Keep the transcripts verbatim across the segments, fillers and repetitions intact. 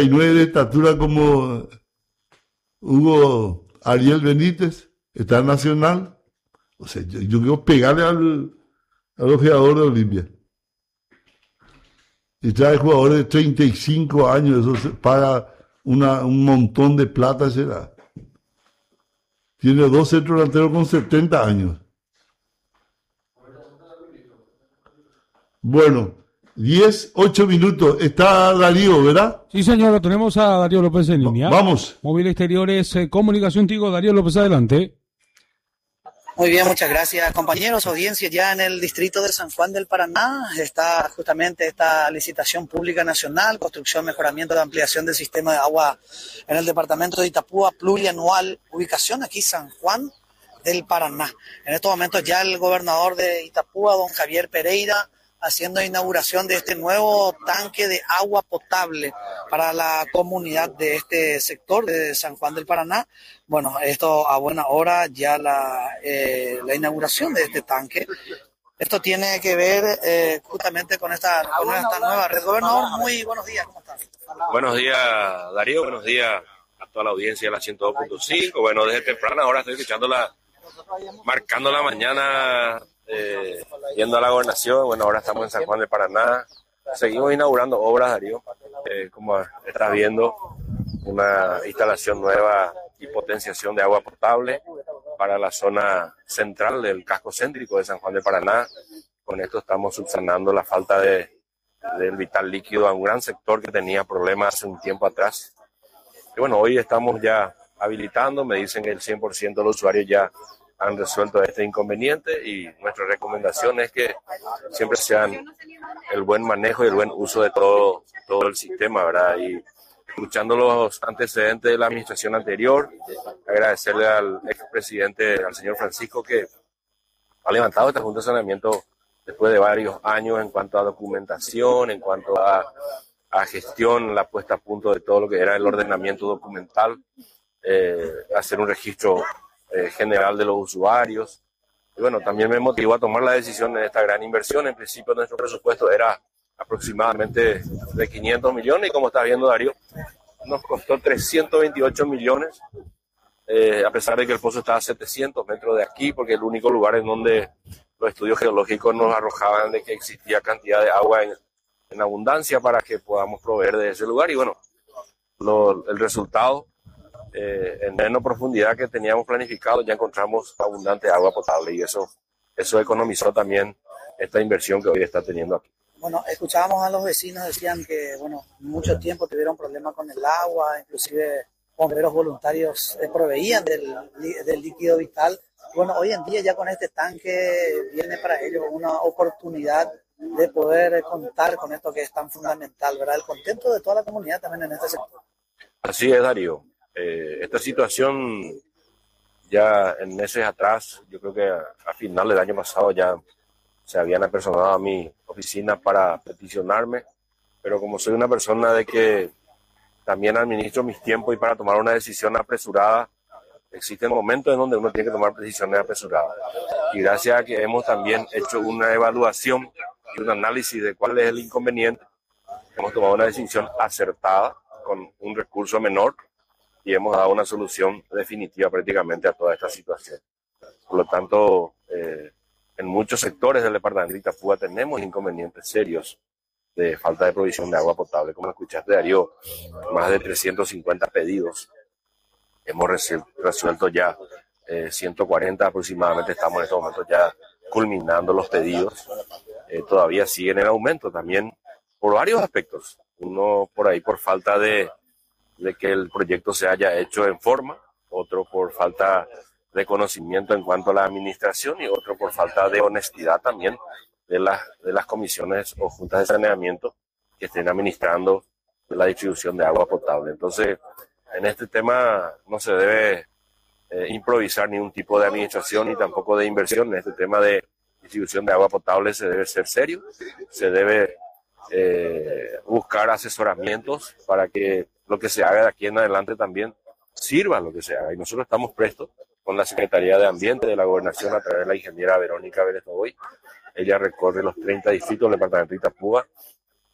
nueve de estatura como Hugo Ariel Benítez, está en Nacional. O sea, yo, yo quiero pegarle al, al ojeador de Olimpia. Y trae jugadores de treinta y cinco años, eso se paga una, un montón de plata, será. Tiene dos centros delanteros con setenta años. Bueno, diez, ocho minutos. Está Darío, ¿verdad? Sí, señor, tenemos a Darío López en línea. Vamos. Móvil Exteriores, eh, comunicación contigo, Darío López, adelante. Muy bien, muchas gracias, compañeros. Audiencia ya en el distrito de San Juan del Paraná. Está justamente esta licitación pública nacional, construcción, mejoramiento de ampliación del sistema de agua en el departamento de Itapúa, plurianual, ubicación aquí San Juan del Paraná. En estos momentos ya el gobernador de Itapúa, don Javier Pereira, haciendo inauguración de este nuevo tanque de agua potable para la comunidad de este sector de San Juan del Paraná. Bueno, esto a buena hora ya la, eh, la inauguración de este tanque. Esto tiene que ver eh, justamente con esta, con esta nueva red. Gobernador, muy buenos días, ¿cómo estás? Buenos días, Darío, buenos días a toda la audiencia de la ciento dos punto cinco. Bueno, desde temprano ahora estoy escuchándola, marcando la mañana, Eh, yendo a la gobernación. Bueno, ahora estamos en San Juan de Paraná, seguimos inaugurando obras, Darío, eh, como estás viendo, una instalación nueva y potenciación de agua potable para la zona central del casco céntrico de San Juan de Paraná. Con esto estamos subsanando la falta de, del vital líquido a un gran sector que tenía problemas hace un tiempo atrás. Y bueno, hoy estamos ya habilitando, me dicen que el cien por ciento de los usuarios ya han resuelto este inconveniente, y nuestra recomendación es que siempre sean el buen manejo y el buen uso de todo, todo el sistema, ¿verdad? Y escuchando los antecedentes de la administración anterior, agradecerle al expresidente, al señor Francisco, que ha levantado esta Junta de Saneamiento después de varios años en cuanto a documentación, en cuanto a, a gestión, la puesta a punto de todo lo que era el ordenamiento documental, eh, hacer un registro Eh, general de los usuarios. Y bueno, también me motivó a tomar la decisión de esta gran inversión. En principio nuestro presupuesto era aproximadamente de quinientos millones, y como estás viendo, Darío, nos costó trescientos veintiocho millones, eh, a pesar de que el pozo estaba a setecientos metros de aquí, porque el único lugar en donde los estudios geológicos nos arrojaban de que existía cantidad de agua en, en abundancia para que podamos proveer de ese lugar. Y bueno, lo, el resultado, Eh, en menos profundidad que teníamos planificado, ya encontramos abundante agua potable, y eso, eso economizó también esta inversión que hoy está teniendo aquí. Bueno, escuchábamos a los vecinos, decían que, bueno, mucho tiempo tuvieron problemas con el agua, inclusive bomberos voluntarios eh, proveían del, del líquido vital. Bueno, hoy en día ya con este tanque viene para ellos una oportunidad de poder contar con esto que es tan fundamental, ¿verdad? El contento de toda la comunidad también en este sector. Así es, Darío. Eh, esta situación ya en meses atrás, yo creo que a, a final del año pasado ya se habían apersonado a mi oficina para peticionarme, pero como soy una persona de que también administro mis tiempos y para tomar una decisión apresurada, existen momentos en donde uno tiene que tomar decisiones apresuradas. Y gracias a que hemos también hecho una evaluación y un análisis de cuál es el inconveniente, hemos tomado una decisión acertada con un recurso menor, y hemos dado una solución definitiva prácticamente a toda esta situación. Por lo tanto, eh, en muchos sectores del departamento de Itapúa tenemos inconvenientes serios de falta de provisión de agua potable. Como escuchaste, Darío, más de trescientos cincuenta pedidos. Hemos resuelto ya eh, ciento cuarenta aproximadamente, estamos en estos momentos ya culminando los pedidos. Eh, todavía siguen en aumento también por varios aspectos. Uno por ahí por falta de de que el proyecto se haya hecho en forma, otro por falta de conocimiento en cuanto a la administración, y otro por falta de honestidad también de las, de las comisiones o juntas de saneamiento que estén administrando la distribución de agua potable. Entonces, en este tema no se debe eh, improvisar ningún tipo de administración ni tampoco de inversión. En este tema de distribución de agua potable se debe ser serio, se debe eh, buscar asesoramientos para que lo que se haga de aquí en adelante también sirva lo que se haga. Y nosotros estamos prestos con la Secretaría de Ambiente de la Gobernación a través de la ingeniera Verónica Vélez Novoy. Ella recorre los treinta distritos del departamento de Itapúa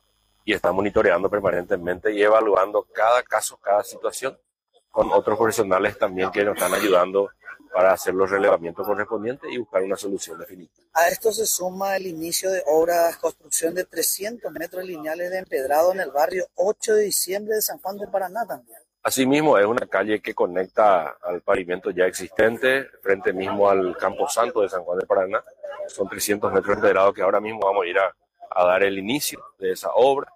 y está monitoreando permanentemente y evaluando cada caso, cada situación, con otros profesionales también que nos están ayudando para hacer los relevamientos correspondientes y buscar una solución definitiva. A esto se suma el inicio de obras, construcción de trescientos metros lineales de empedrado en el barrio ocho de diciembre de San Juan del Paraná también. Asimismo, es una calle que conecta al pavimento ya existente, frente mismo al Camposanto de San Juan del Paraná. Son trescientos metros de empedrado que ahora mismo vamos a ir a, a dar el inicio de esa obra.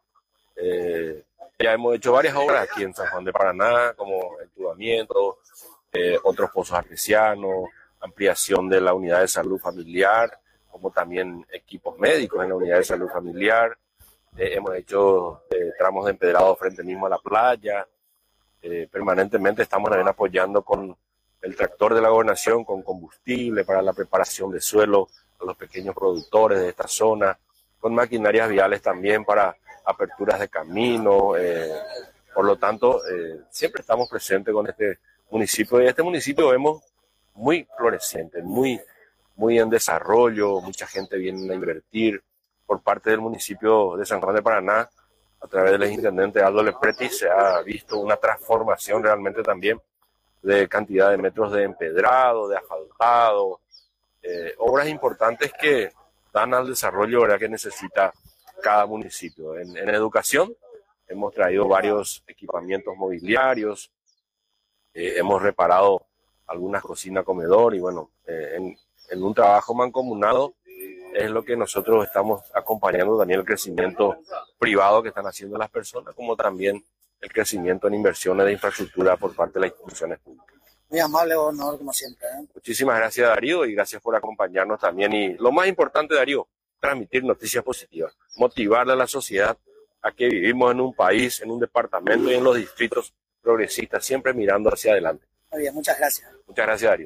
Eh, ya hemos hecho varias obras aquí en San Juan de Paraná, como entubamiento, eh, otros pozos artesianos, ampliación de la unidad de salud familiar, como también equipos médicos en la unidad de salud familiar. Eh, hemos hecho eh, tramos de empedrado frente mismo a la playa. Eh, permanentemente estamos también apoyando con el tractor de la gobernación, con combustible para la preparación de suelo a los pequeños productores de esta zona, con maquinarias viales también para aperturas de camino. Eh, por lo tanto, eh, siempre estamos presentes con este municipio y este municipio vemos muy floreciente, muy, muy en desarrollo, mucha gente viene a invertir. Por parte del municipio de San Juan de Paraná, a través del intendente Aldo Lepreti, se ha visto una transformación realmente también de cantidad de metros de empedrado, de asfaltado, eh, obras importantes que dan al desarrollo, ¿verdad?, que necesita cada municipio. En, en educación hemos traído varios equipamientos mobiliarios, eh, hemos reparado algunas cocinas, comedor y bueno, eh, en, en un trabajo mancomunado es lo que nosotros estamos acompañando también el crecimiento privado que están haciendo las personas, como también el crecimiento en inversiones de infraestructura por parte de las instituciones públicas. Muy amable, gobernador, como siempre, ¿eh? Muchísimas gracias, Darío, y gracias por acompañarnos también. Y lo más importante, Darío, transmitir noticias positivas, motivarle a la sociedad a que vivimos en un país, en un departamento y en los distritos progresistas, siempre mirando hacia adelante. Muy bien, muchas gracias. Muchas gracias, Darío.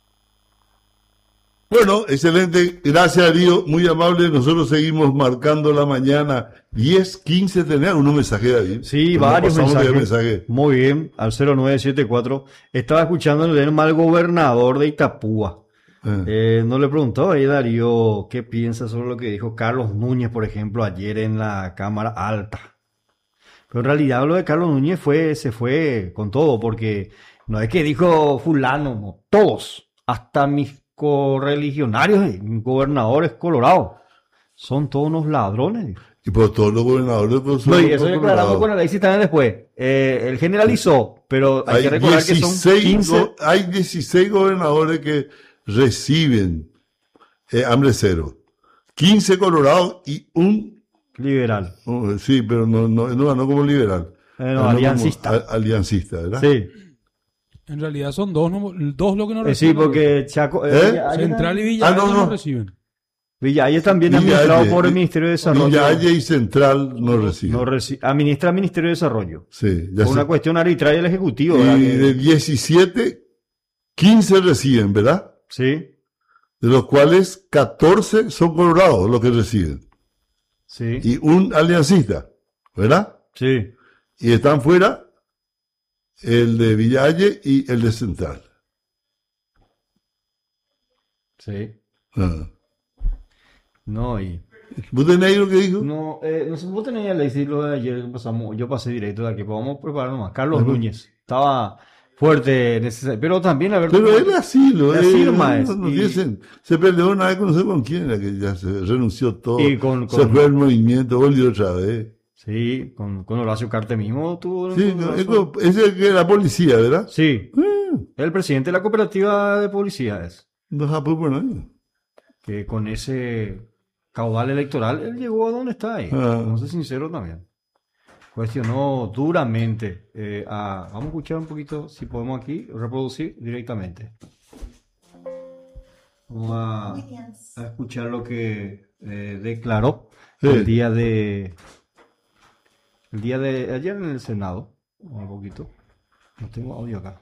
Bueno, excelente. Gracias, Darío. Muy amable. Nosotros seguimos marcando la mañana. diez, quince, tenía unos mensajes, Darío. Sí, Pero varios no mensajes. mensaje. Muy bien, al cero nueve siete cuatro. Estaba escuchando el mal gobernador de Itapúa. Eh. Eh, no le preguntó ahí, Darío, qué piensa sobre lo que dijo Carlos Núñez, por ejemplo, ayer en la Cámara Alta. Pero en realidad lo de Carlos Núñez fue, se fue con todo, porque no es que dijo fulano, no, todos, hasta mis correligionarios, gobernadores colorados, son todos unos ladrones. Y por todos los gobernadores. Pues, No, y son eso ya los aclaramos gobernadores. con Alexis también después. Eh, él generalizó, pero hay, Hay que recordar que son dieciséis, quince. go- hay dieciséis gobernadores que reciben eh, hambre cero. quince colorados y un, Liberal. oh, sí, pero no, no, no ganó como liberal. Eh, no, Ganó aliancista. como a- aliancista, ¿verdad? Sí. En realidad son dos, no- dos lo que no Eh, sí, reciben. porque Chaco. eh, ¿Eh? Villa- Central y Ah, Villa no, no, no. reciben. Villalle también es Villalle, administrado por el eh, Ministerio de Desarrollo. Villalle y Central no reciben. No reci- administra el Ministerio de Desarrollo. Sí, ya Por una sé. cuestión arbitraria del Ejecutivo. Y ¿verdad? de Que- diecisiete, quince reciben, ¿verdad? Sí, De los cuales catorce son colorados los que reciben. sí, Y un aliancista, ¿verdad? sí. Y están fuera el de Villalle y el de Central. Sí. Ah. No, y. ¿Vos tenés ahí lo que dijo? No, eh, no sé, vos tenés el decir lo de ayer que pasamos. Yo pasé directo de aquí, pues vamos a prepararnos más. Carlos Ujú. Núñez. Estaba fuerte, necesario. Pero también, a ver. Pero cómo- él así lo Y es. así nomás es. No, no Y- dicen, se peleó una vez con no sé con quién era, que ya se renunció todo. Y con- Se con- fue al movimiento, volvió otra vez. Sí, con, con Horacio Carte mismo tuvo. Sí, con no, Horacio- es como- ese que era policía, ¿verdad? Sí, Ah, el presidente de la cooperativa de policía es. no se por nadie. Que con ese caudal electoral él llegó a donde está ahí. Ah. Vamos a ser sinceros también. Cuestionó duramente. eh, a, vamos a escuchar un poquito, si podemos aquí, reproducir directamente. Vamos a, a escuchar lo que eh, declaró Sí. el día de el día de ayer en el Senado. Un poquito. No tengo audio acá.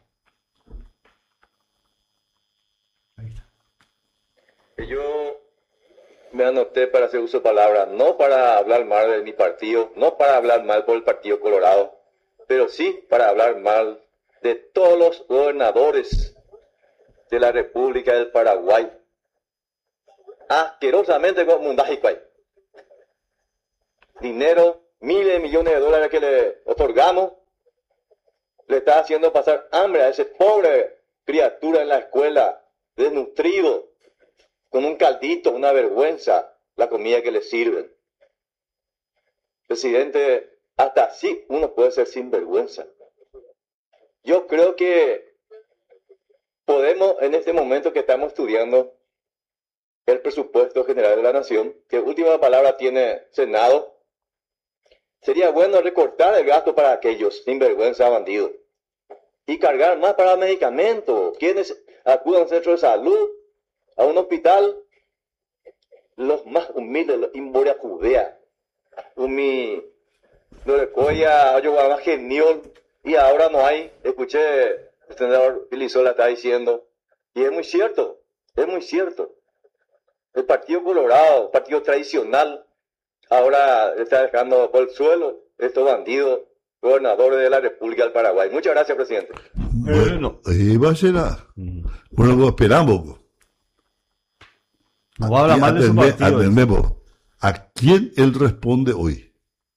Ahí está. Yo me anoté para hacer uso de palabras, no para hablar mal de mi partido, no para hablar mal por el Partido Colorado, pero sí para hablar mal de todos los gobernadores de la República del Paraguay. Asquerosamente como Mundajicuay. Dinero miles de millones de dólares que le otorgamos, le está haciendo pasar hambre a ese pobre criatura en la escuela, desnutrido, con un caldito, una vergüenza, la comida que le sirven. Presidente, hasta así uno puede ser sinvergüenza. Yo creo que podemos, en este momento que estamos estudiando el presupuesto general de la Nación, que última palabra tiene Senado, sería bueno recortar el gasto para aquellos sinvergüenza bandidos y cargar más para medicamentos. Quienes acudan a un centro de salud, a un hospital, los más humildes, los imboria judea, umi, lo de coya, yo más genial, y ahora no hay. Escuché el senador Pilizola está diciendo, y es muy cierto, es muy cierto. El Partido Colorado, partido tradicional, ahora está dejando por el suelo estos bandidos, gobernadores de la República del Paraguay. Muchas gracias, presidente. Bueno, eh, va a ser a... Bueno, pues esperamos. No va a hablar mal de su partido. Atendemos. ¿A quién él responde hoy?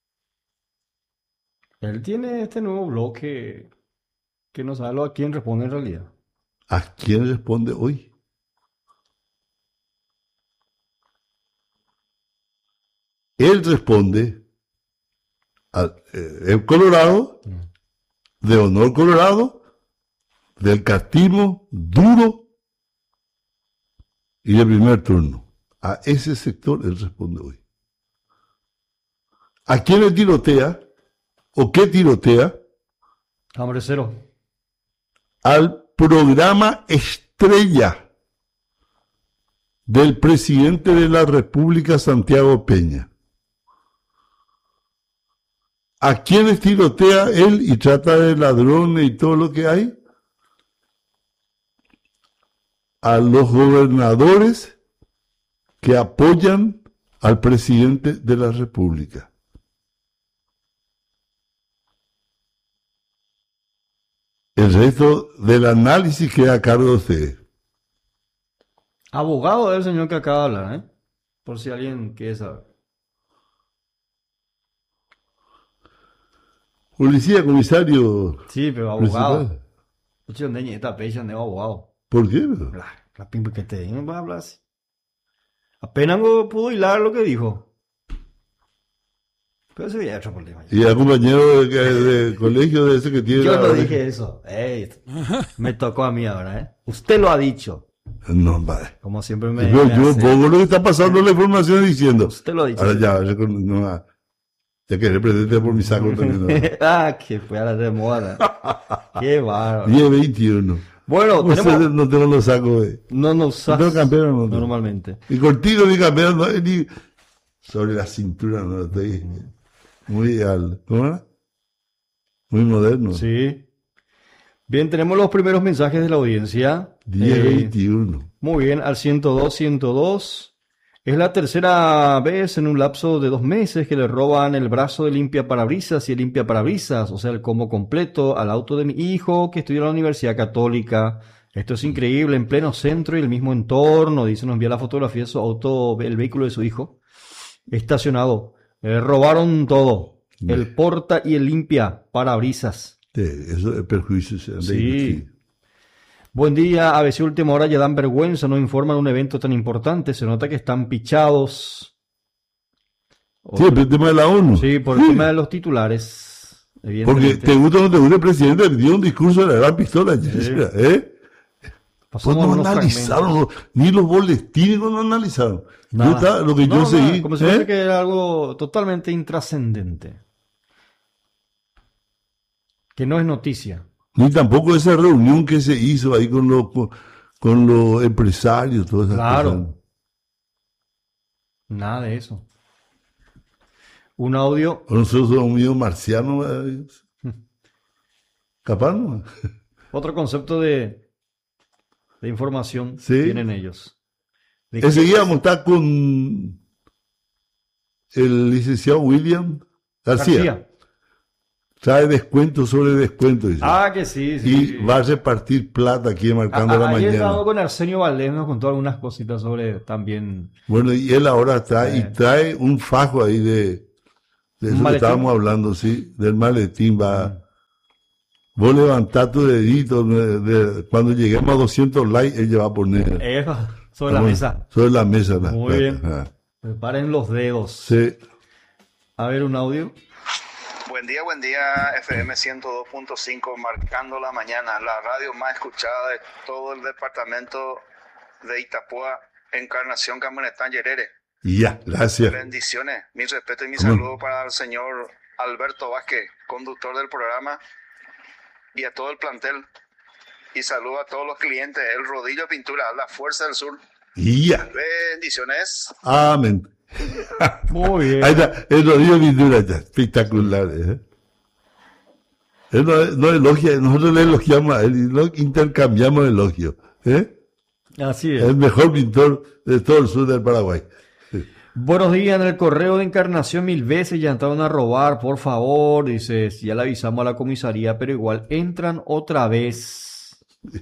Él tiene este nuevo bloque que no sabe a quién responde en realidad. ¿A quién responde hoy? Él responde al eh, Colorado, de Honor Colorado, del castismo duro y de primer turno. A ese sector él responde hoy. ¿A quién le tirotea? ¿O qué tirotea? Hambre cero. Al programa estrella del presidente de la República, Santiago Peña. ¿A quiénes tirotea él y trata de ladrones y todo lo que hay? A los gobernadores que apoyan al presidente de la República. El resto del análisis queda a cargo de ustedes. Abogado del señor que acaba de hablar, ¿eh? Por si alguien quiere saber. Policía, comisario. Sí, pero abogado. principal. Yo no esta pecha no abogado. ¿Por qué? La, la pimpa que te digo, no va a hablar así. Apenas no pudo hilar lo que dijo. Pero ese ya es otro problema. Y al compañero de, de, de colegio de ese que tiene... Yo la- no dije eso. Ey, me tocó a mí ahora, ¿eh? Usted lo ha dicho. No, vale. Como siempre me, Yo, me yo hace- pongo lo que está pasando la información diciendo. Usted lo ha dicho. Ahora ya, ya, con- no, ah, ya que represente por mi saco también. ¿No? Ah, que fue a la de moda. Qué bárbaro. diez veintiuno. Bueno, Ustedes tenemos... no tengo los sacos de... No nos usas No tengo campera, no tengo. normalmente. Ni cortito ni campera, no, ni sobre la cintura, no estoy muy al... ¿Cómo era? Muy moderno. Sí. Bien, tenemos los primeros mensajes de la audiencia. diez Eh, veintiuno. Muy bien, al ciento dos, ciento dos. Es la tercera vez en un lapso de dos meses que le roban el brazo de limpiaparabrisas y el limpiaparabrisas, o sea, el combo completo al auto de mi hijo que estudia en la Universidad Católica. Esto es increíble, en pleno centro y el mismo entorno. Dice, nos envía la fotografía de su auto, el vehículo de su hijo, estacionado. Le robaron todo, el porta y el limpiaparabrisas. Sí, eso es perjuicio. se- Sí. Buen día, A B C Última Hora ya dan vergüenza, no informan de un evento tan importante, se nota que están pichados. Sí, el tema de la ONU. Sí, por el tema de los titulares. Porque Evidentemente. te gusta o no te gusta, el presidente dio un discurso de la gran pistola. Jessica, ¿eh? Pues Pasamos no a unos analizaron, fragmentos. no- ni los boletines no analizaron. Yo Nada. estaba- lo que yo No, seguí. nada, como si ¿eh? fuese que era algo totalmente intrascendente. Que no es noticia. Ni tampoco esa reunión que se hizo ahí con los, con, con los empresarios, todas esas Claro. cosas. Nada de eso. Un audio. Nosotros somos medio marcianos. ¿eh? Capaz, ¿no? Otro concepto de, de información Sí. tienen ellos. ¿De Enseguida qué- vamos a estar con el licenciado William García. García. Trae descuento sobre descuento, dice. Ah, que sí, sí. y sí. va a repartir plata aquí marcando A- la a- ayer mañana. estaba con Arsenio Valdés, nos contó algunas cositas sobre también. Bueno, y él ahora está y Eh. trae un fajo ahí de, De eso ¿Un que maletín? estábamos hablando, sí, del maletín. Va. Vos levantás tu dedito, de- de- cuando lleguemos a doscientos likes, ella va a poner Eva, sobre la vamos, mesa. sobre la mesa. la- Muy la- bien. ah. Preparen los dedos. Sí. A ver, un audio. Buen día, buen día, F M ciento dos punto cinco, marcando la mañana, la radio más escuchada de todo el departamento de Itapúa, Encarnación Camionetán Yerere. Y ya, gracias. Bendiciones, mi respeto y mi ¿Cómo? saludo para el señor Alberto Vázquez, conductor del programa, y a todo el plantel. Y saludo a todos los clientes, el Rodillo Pintura, la Fuerza del Sur. Y ya. Bendiciones. Amén. Muy bien. Ahí está, el rodillo pintura ya, espectacular. ¿eh? Él no, no elogia, nosotros le elogiamos a él y no intercambiamos elogios. ¿eh? Así es. El mejor pintor de todo el sur del Paraguay. Buenos días, en el correo de Encarnación mil veces ya entraron a robar, por favor. Dice, ya le avisamos a la comisaría, pero igual entran otra vez.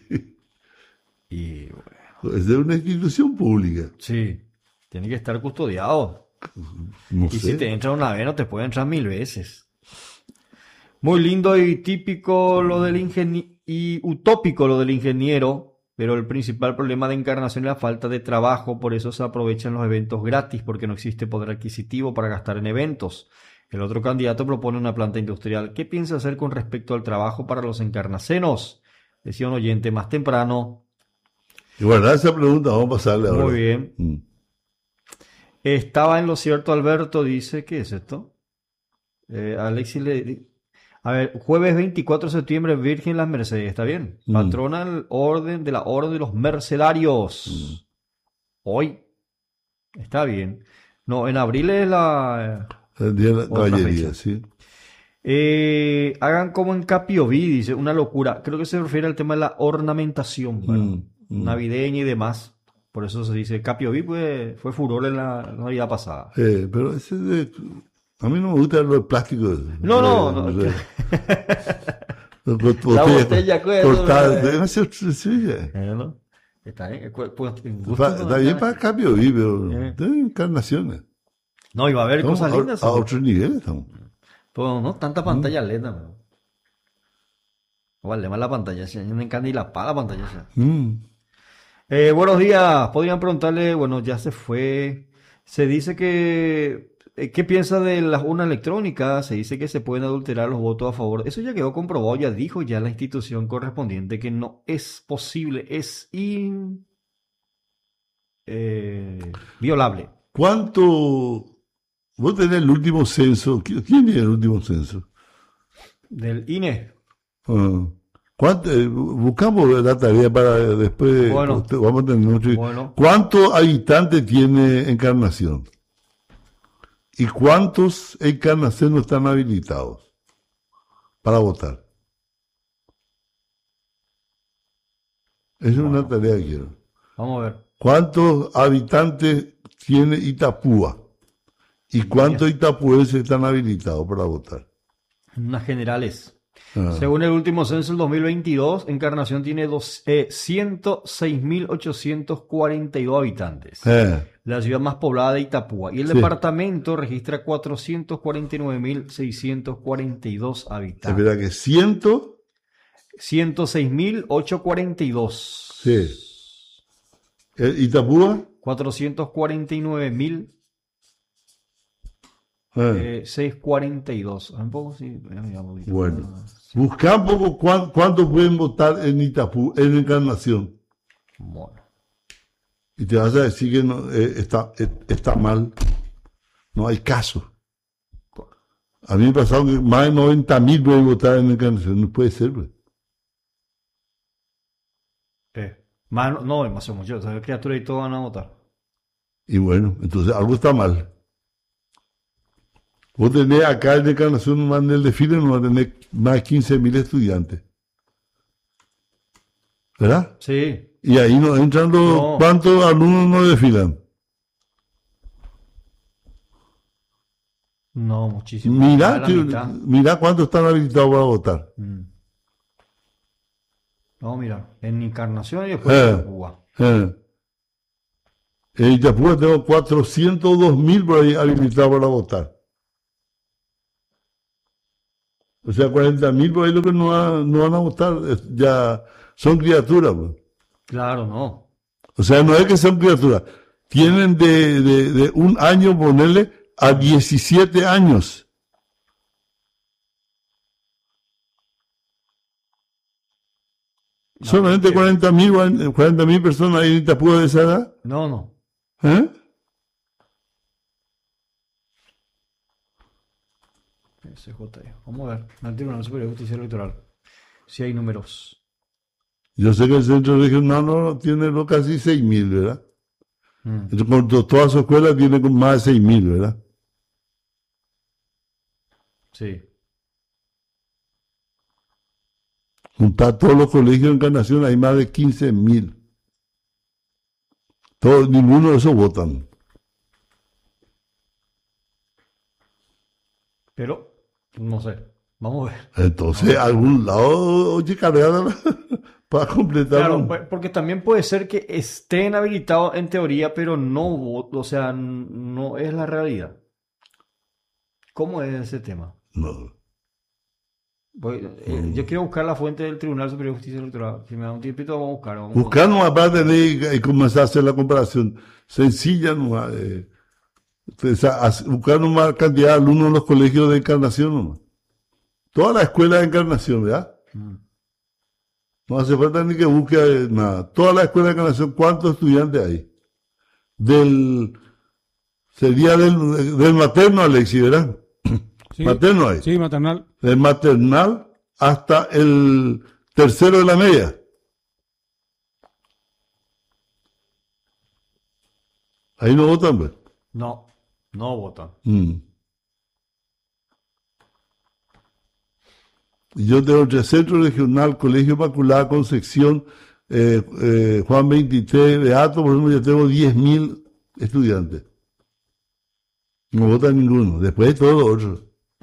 Y bueno, Es de una institución pública. sí, tiene que estar custodiado. No Y sé. si te entra una vez, no te puede entrar mil veces. Muy lindo y típico lo del ingeniero, y utópico lo del ingeniero, pero el principal problema de Encarnación es la falta de trabajo, por eso se aprovechan los eventos gratis, porque no existe poder adquisitivo para gastar en eventos. El otro candidato propone una planta industrial. ¿Qué piensa hacer con respecto al trabajo para los encarnacenos? Decía un oyente más temprano. Y guardar esa pregunta, vamos a pasarle ahora. Muy bien. Mm. Estaba en lo cierto, Alberto, dice, ¿qué es esto? Eh, Alexis le... A ver, jueves veinticuatro de septiembre, Virgen Las Mercedes, ¿está bien? Mm. Patrona del orden de la Orden de los Mercedarios. Hoy. Está bien. No, en abril es la... El día de la Otra caballería, fecha. sí. Eh, hagan como en Capioví, dice, una locura. Creo que se refiere al tema de la ornamentación, ¿verdad? Mm, mm. Navideña y demás. Por eso se dice, Capioví fue, fue furor en la Navidad pasada. Eh, pero ese de... A mí no me gusta lo de plástico. No, no, no. De- de- de- La botella botella, pues, cortada. no, no. Demasiado sencilla. Eh, ¿no? Está bien, pues, pues, en gusto Pa- no Está bien está- para cambio, vi, pero Eh. de encarnaciones. No, iba a haber Estamos cosas a, lindas. a ¿no? otro nivel estamos. Pero no, tanta Mm. pantalla L E D, ¿no? Vale, más la pantalla, se me encanta y la paga la pantalla. sea. Mm. Eh, buenos días, podrían preguntarle, bueno, ya se fue. Se dice que, eh, ¿qué piensa de las urnas electrónicas? Se dice que se pueden adulterar los votos a favor. Eso ya quedó comprobado, ya dijo ya la institución correspondiente que no es posible, es in, eh, violable. ¿Cuánto? Vos tenés el último censo. ¿Qui- ¿Quién tiene el último censo? Del I N E. Ah. ¿Cuánto? eh, buscamos la tarea para después. Bueno. usted- vamos a tener mucho- Bueno. ¿Cuántos habitantes tiene Encarnación? ¿Y cuántos Encarnación no están habilitados para votar? Esa es una tarea que quiero. Vamos a ver. ¿Cuántos habitantes tiene Itapúa? ¿Y cuántos itapuenses están habilitados para votar? Unas generales. Ah. Según el último censo del dos mil veintidós, Encarnación tiene dos, eh, ciento seis mil ochocientos cuarenta y dos habitantes. Eh, La ciudad más poblada de Itapúa. Y el Sí. departamento registra cuatrocientos cuarenta y nueve mil seiscientos cuarenta y dos es habitantes. verdad que ciento, ciento seis mil ochocientos cuarenta y dos. sí. Eh, Itapúa, cuatrocientos cuarenta y nueve mil eh, seiscientos cuarenta y dos. Un poco, sí. ya me llamo Itapúa. bueno. Busca un poco cuán- cuántos pueden votar en Itapú, en Encarnación. Bueno. Y te vas a decir que no, eh, está, eh, está mal. No hay caso. A mí me ha pasado que más de noventa mil pueden votar en Encarnación. No puede ser, pues. Eh, más, no, no, demasiado mucho. O sea, criaturas y todo van a votar. Y bueno, entonces algo está mal. Vos tenés acá en Encarnación, más en el desfile, no va a tener más de quince mil estudiantes. ¿Verdad? Sí. Y ahí no entran los... No. ¿Cuántos alumnos no desfilan? No, muchísimo. Mirá, Más de la tío, mitad. mirá cuántos están habilitados para votar. Mm. No, mira, en Encarnación y después Eh. en Cuba. Eh. En Itapúa tengo cuatrocientos dos mil por ahí habilitados para votar. O sea, cuarenta mil por ahí lo que no, va- no van a votar, es- ya son criaturas, pues. Claro, no. O sea, no es que sean criaturas. Tienen de, de, de un año ponerle a diecisiete años. No, Solamente que- cuarenta mil cuarenta mil personas ahí en Itapúa de esa edad. No, no. ¿Eh? S J E. Vamos a ver. El Tribunal Superior de Justicia Electoral. Si hay números. Yo sé que el centro regional no tiene lo casi seis mil, ¿verdad? Mm. Entonces, con to- toda su escuela tiene con más de seis mil, ¿verdad? Sí. Juntar todos los colegios de Encarnación hay más de quince mil. Todos, ninguno de esos votan. Pero, no sé. Vamos a ver. Entonces, algún lado, oye, cargada para completar. Claro, un- pues, porque también puede ser que estén habilitados en teoría, pero no, vo- o sea, n- no es la realidad. ¿Cómo es ese tema? No. Voy- eh, Yo quiero buscar la fuente del Tribunal Superior de Justicia Electoral. Si me da un tiempito, vamos a buscar. Vamos a- Buscar nomás para tener y, y comenzar a hacer la comparación. Sencilla nomás. Eh, o sea, hace- buscar nomás cantidad de alumnos en los colegios de Encarnación nomás. Toda la escuela de Encarnación, ¿verdad? Mm. No hace falta ni que busque eh, nada. Toda la escuela de Encarnación, ¿cuántos estudiantes hay? Del, sería del, del materno, Alexi, ¿verdad? Sí, Materno hay. sí, maternal. Del maternal hasta el tercero de la media. Ahí no votan, pues. No, no votan. Mm. Y yo tengo el Centro Regional, Colegio Inmaculada Concepción, eh, eh, Juan veintitrés, Beato, por ejemplo, yo tengo diez mil estudiantes. No vota ninguno. Después todos los otros.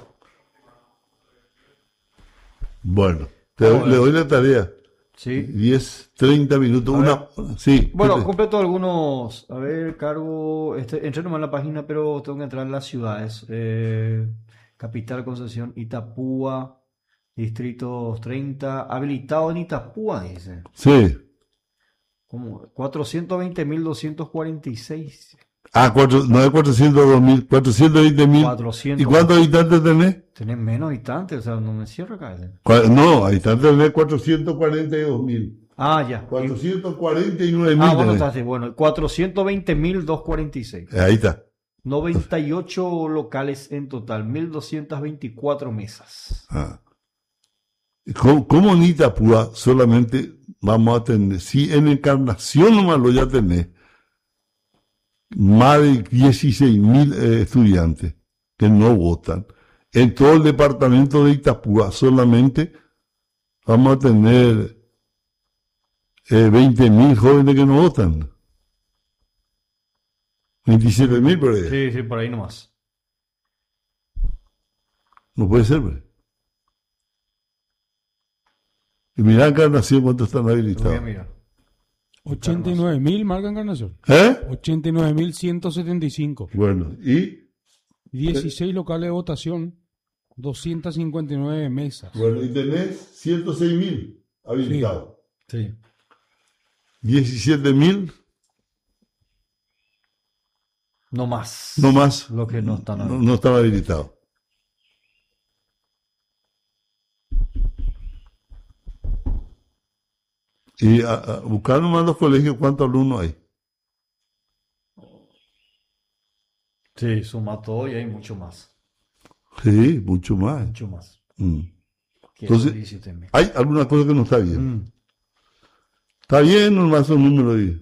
Bueno, te doy- le doy la tarea. Sí. diez, treinta minutos. A Una, sí. Bueno, Pepe. completo algunos. A ver, cargo. Este, entré nomás en la página, pero tengo que entrar en las ciudades. Eh, Capital, Concepción, Itapúa, Distritos treinta. Habilitado en Itapúa, dice. Sí. Como cuatrocientos veinte mil doscientos cuarenta y seis. Ah, cuatro, no es cuatrocientos dos mil, cuatrocientos veinte mil. cuatrocientos. ¿Y cuántos habitantes tenés? Tenés menos habitantes, o sea, no me cierro acá. Cua- No, habitantes tenés cuatrocientos cuarenta y dos mil. Ah, ya. cuatrocientos cuarenta y nueve mil. Ah, bueno, tenés. está, sí, bueno, cuatrocientos veinte mil doscientos cuarenta y seis. Eh, Ahí está. noventa y ocho locales en total, mil doscientas veinticuatro mesas. Ah. ¿Cómo, cómo en Itapúa solamente vamos a tener? Si en Encarnación nomás lo ya tenés, más de dieciséis mil eh, estudiantes que no votan. En todo el departamento de Itapúa solamente vamos a tener eh, veinte mil jóvenes que no votan. veintisiete mil por ahí. Sí, sí, por ahí nomás. No puede ser, pues. Y mirá Encarnación cuántos están Lo voy a habilitados. mirar. ochenta y nueve mil marca Encarnación. ¿Eh? ochenta y nueve mil ciento setenta y cinco. Bueno, y dieciséis locales de votación. doscientas cincuenta y nueve mesas. bueno, y tenés ciento seis mil habilitados. Sí. diecisiete mil No más. no más. Lo que no están no, habilitados. no están habilitados. Y a, a buscar nomás los colegios cuántos alumnos hay. Sí, suma todo y hay mucho más. Sí, mucho más. Mucho más. Mm. Que Entonces- esos diecisiete mil. Hay alguna cosa que no está bien. Mm. Está bien nomás esos números ahí.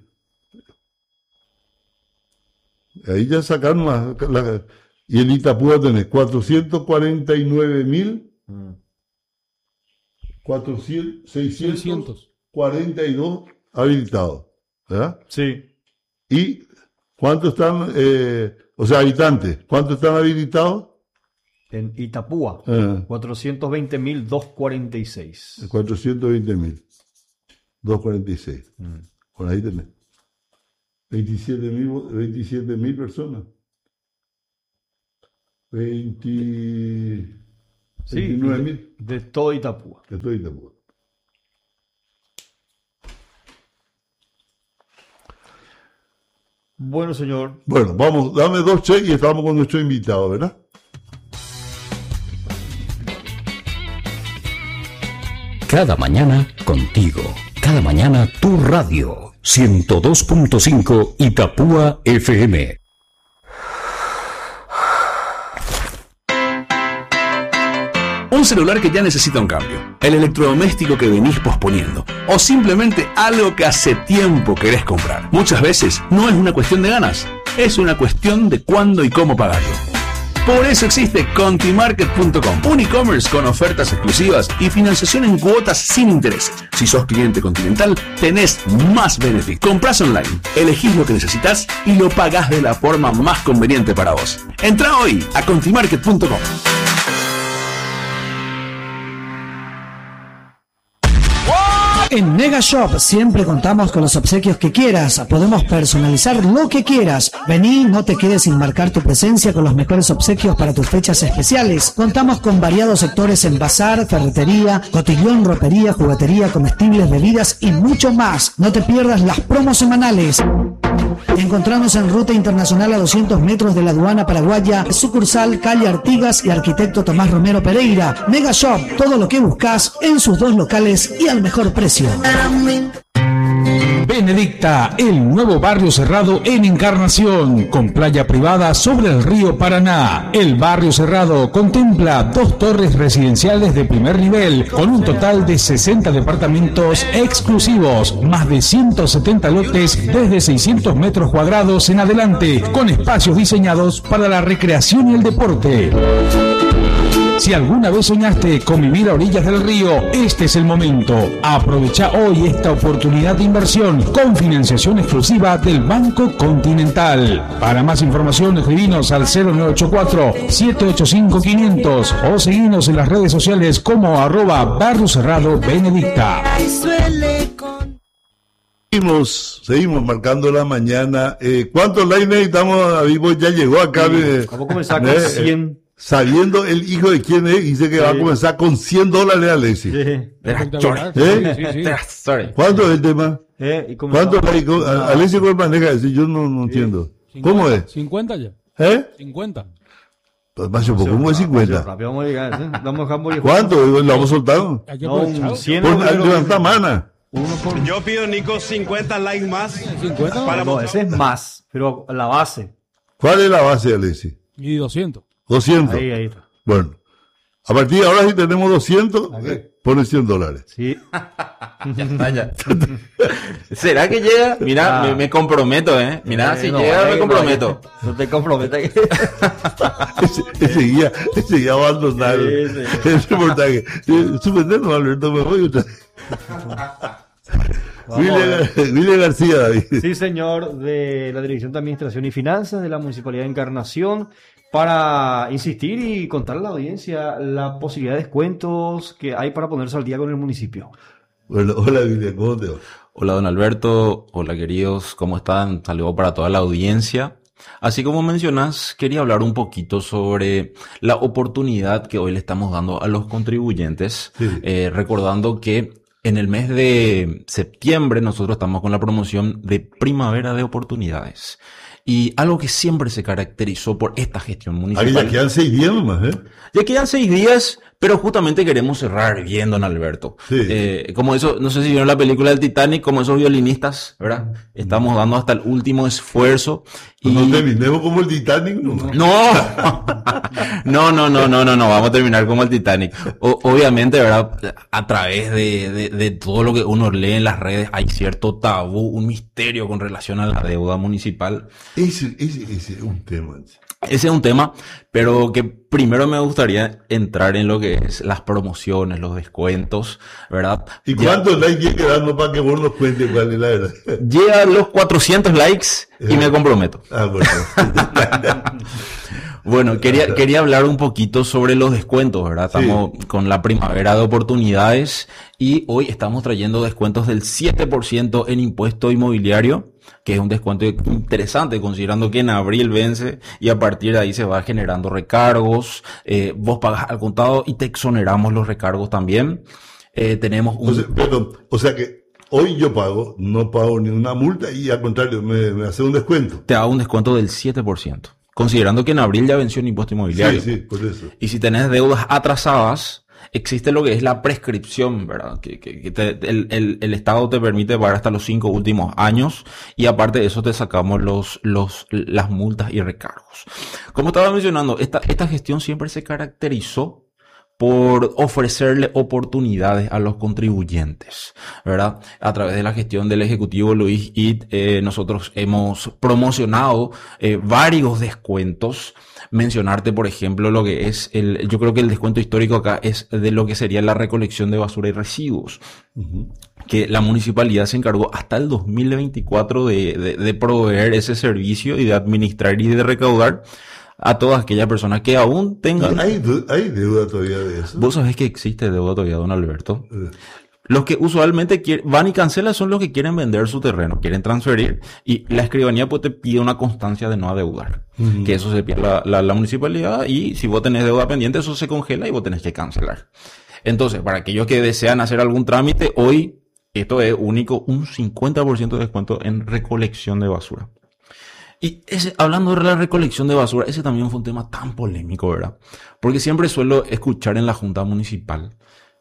Ahí ya sacaron más. La, y el Itapúa tenés cuatrocientos cuarenta y nueve mil Mm. cuatrocientos, seiscientos seiscientos. cuarenta y dos habilitados. ¿Verdad? Sí. ¿Y cuántos están, eh, o sea, habitantes, cuántos están habilitados? En Itapúa, Eh, cuatrocientos veinte mil doscientos cuarenta y seis. cuatrocientos veinte mil doscientos cuarenta y seis. Mm. Por ahí tenés. veintisiete mil veintisiete mil personas. veinte, Sí, veintinueve mil. de todo Itapúa. De todo Itapúa. Bueno, señor. Bueno, vamos, dame dos cheques y estamos con nuestro invitado, ¿verdad? Cada mañana contigo. Cada mañana tu radio. ciento dos punto cinco Itapúa F M. Un celular que ya necesita un cambio, el electrodoméstico que venís posponiendo, o simplemente algo que hace tiempo querés comprar. Muchas veces no es una cuestión de ganas, es una cuestión de cuándo y cómo pagarlo. Por eso existe Contimarket punto com, un e-commerce con ofertas exclusivas y financiación en cuotas sin intereses. Si sos cliente Continental, tenés más beneficios. Comprás online, elegís lo que necesitas y lo pagás de la forma más conveniente para vos. Entrá hoy a Contimarket punto com. En Megashop siempre contamos con los obsequios que quieras. Podemos personalizar lo que quieras. Vení, no te quedes sin marcar tu presencia con los mejores obsequios para tus fechas especiales. Contamos con variados sectores en bazar, ferretería, cotillón, ropería, juguetería, comestibles, bebidas y mucho más. No te pierdas las promos semanales. Encontramos en Ruta Internacional a doscientos metros de la aduana paraguaya, sucursal calle Artigas y Arquitecto Tomás Romero Pereira. Megashop, todo lo que buscas en sus dos locales y al mejor precio. Benedicta, el nuevo barrio cerrado en Encarnación, con playa privada sobre el río Paraná. El barrio cerrado contempla dos torres residenciales de primer nivel, con un total de sesenta departamentos exclusivos, más de ciento setenta lotes desde seiscientos metros cuadrados en adelante, con espacios diseñados para la recreación y el deporte. Si alguna vez soñaste con vivir a orillas del río, este es el momento. Aprovecha hoy esta oportunidad de inversión con financiación exclusiva del Banco Continental. Para más información, escribinos al cero nueve ocho cuatro, siete ocho cinco, quinientos o seguinos en las redes sociales como arroba Barrio Cerrado Benedicta. Seguimos, seguimos marcando la mañana. Eh, ¿Cuántos likes necesitamos? A vivo ya llegó acá. Sí, eh, vamos a comenzar con eh, cien. Sabiendo el hijo de quién es, dice que sí. Va a comenzar con cien dólares, Alexis. Sí. ¿Eh? Sí, sí, sí. ¿Cuánto es el tema? Eh, y ¿Cuánto likes? Ah. Alexis, ¿cuál maneja? Yo no, no entiendo. cincuenta, ¿Cómo es? cincuenta ya. ¿Eh? cincuenta. Pues más un poco, ¿cómo es cincuenta? Rápido vamos a llegar, ¿eh? Vamos a dejar morir. ¿Cuánto? ¿Lo vamos soltando? Hay que No, aprovechar. un cien. Por levanta mana. Uno por... Yo pido, Nico, cincuenta likes más. cincuenta Para No, ese es más, pero la base. ¿Cuál es la base, Alexis? y doscientos. doscientos. Ahí, ahí está. Bueno, a partir de ahora si tenemos doscientos, Ok. eh, pone cien dólares. Sí. Ya está, ya. ¿Será que llega? Mira, Ah. me, me comprometo, ¿eh? Mira, Eh, si no, llega, eh, me comprometo. No, no te comprometas. ese, ese guía, ese guía va a abandonar Sí, sí. el reportaje. Eh, Suspendemos, Alberto, me voy otra vez. Vamos a William, ver. William García, David. Sí, señor, de la Dirección de Administración y Finanzas de la Municipalidad de Encarnación, para insistir y contarle a la audiencia la posibilidad de descuentos que hay para ponerse al día con el municipio. Bueno, hola, William, ¿cómo te va? Hola, don Alberto. Hola, queridos. ¿Cómo están? Saludos para toda la audiencia. Así como mencionas, quería hablar un poquito sobre la oportunidad que hoy le estamos dando a los contribuyentes, Sí. eh, recordando que en el mes de septiembre nosotros estamos con la promoción de Primavera de Oportunidades. Y algo que siempre se caracterizó por esta gestión Aquí municipal. ya quedan seis días nomás, ¿eh? Ya quedan seis días, pero justamente queremos cerrar bien, don Alberto. Sí. Eh, como eso, no sé si vieron la película del Titanic, como esos violinistas, ¿verdad? Estamos dando hasta el último esfuerzo. Pues Y... no terminemos como el Titanic, ¿no? No, no, no, no, no, no, no, vamos a terminar como el Titanic. O- obviamente, ¿verdad? A través de, de, de todo lo que uno lee en las redes, hay cierto tabú, un misterio con relación a la deuda municipal. Ese, ese, ese es un tema. Ese es un tema, pero que primero me gustaría entrar en lo que es las promociones, los descuentos, ¿verdad? ¿Y Ya- cuántos likes hay que darnos para que vos nos cuentes cuál es la verdad? Llega a los cuatrocientos likes y me comprometo. Ah, bueno. Bueno, quería, quería hablar un poquito sobre los descuentos, ¿verdad? Estamos con la primavera de oportunidades y hoy estamos trayendo descuentos del siete por ciento en impuesto inmobiliario, que es un descuento interesante considerando que en abril vence y a partir de ahí se va generando recargos, eh, vos pagas al contado y te exoneramos los recargos también. Eh, tenemos un... O sea, perdón, o sea que hoy yo pago, no pago ni una multa y al contrario, me, me hace un descuento. Te hago un descuento del siete por ciento, considerando que en abril ya venció el impuesto inmobiliario. Sí, sí, por eso. Y si tenés deudas atrasadas, existe lo que es la prescripción, ¿verdad? Que, que, que te, el, el, el Estado te permite pagar hasta los cinco últimos años y aparte de eso te sacamos los, los, las multas y recargos. Como estaba mencionando, esta, esta gestión siempre se caracterizó por ofrecerle oportunidades a los contribuyentes, ¿verdad? A través de la gestión del Ejecutivo Luis Id, eh, nosotros hemos promocionado eh, varios descuentos. Mencionarte, por ejemplo, lo que es el, yo creo que el descuento histórico acá es de lo que sería la recolección de basura y residuos. Uh-huh. Que la municipalidad se encargó hasta el dos mil veinticuatro de, de, de proveer ese servicio y de administrar y de recaudar a todas aquellas personas que aún tengan... ¿Hay, hay deuda todavía de eso? ¿Vos sabés que existe deuda todavía, don Alberto? Uh. Los que usualmente quieren, van y cancelan son los que quieren vender su terreno, quieren transferir, y la escribanía pues te pide una constancia de no adeudar. Uh-huh. Que eso se pide la, la, la municipalidad, y si vos tenés deuda pendiente, eso se congela y vos tenés que cancelar. Entonces, para aquellos que desean hacer algún trámite, hoy esto es único, un cincuenta por ciento de descuento en recolección de basura. Y ese, hablando de la recolección de basura, ese también fue un tema tan polémico, ¿verdad? Porque siempre suelo escuchar en la Junta Municipal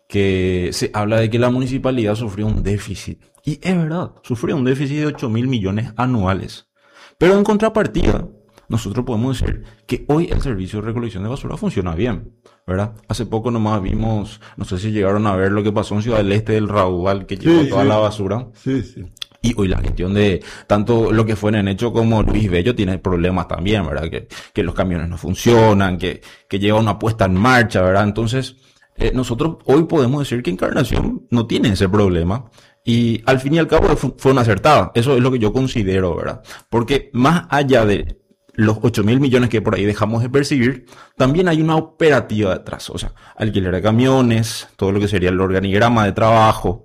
que se habla de que la municipalidad sufrió un déficit. Y es verdad, sufrió un déficit de ocho mil millones anuales. Pero en contrapartida, nosotros podemos decir que hoy el servicio de recolección de basura funciona bien, ¿verdad? Hace poco nomás vimos, no sé si llegaron a ver lo que pasó en Ciudad del Este del raudal que llevó sí, toda sí. la basura. Sí, sí. Y hoy la gestión de tanto lo que fue Nenecho como Luis Bello tiene problemas también, ¿verdad? Que, que los camiones no funcionan, que, que lleva una puesta en marcha, ¿verdad? Entonces, eh, nosotros hoy podemos decir que Encarnación no tiene ese problema. Y al fin y al cabo fue, fue una acertada. Eso es lo que yo considero, ¿verdad? Porque más allá de los ocho mil millones que por ahí dejamos de percibir, también hay una operativa detrás. O sea, alquiler de camiones, todo lo que sería el organigrama de trabajo.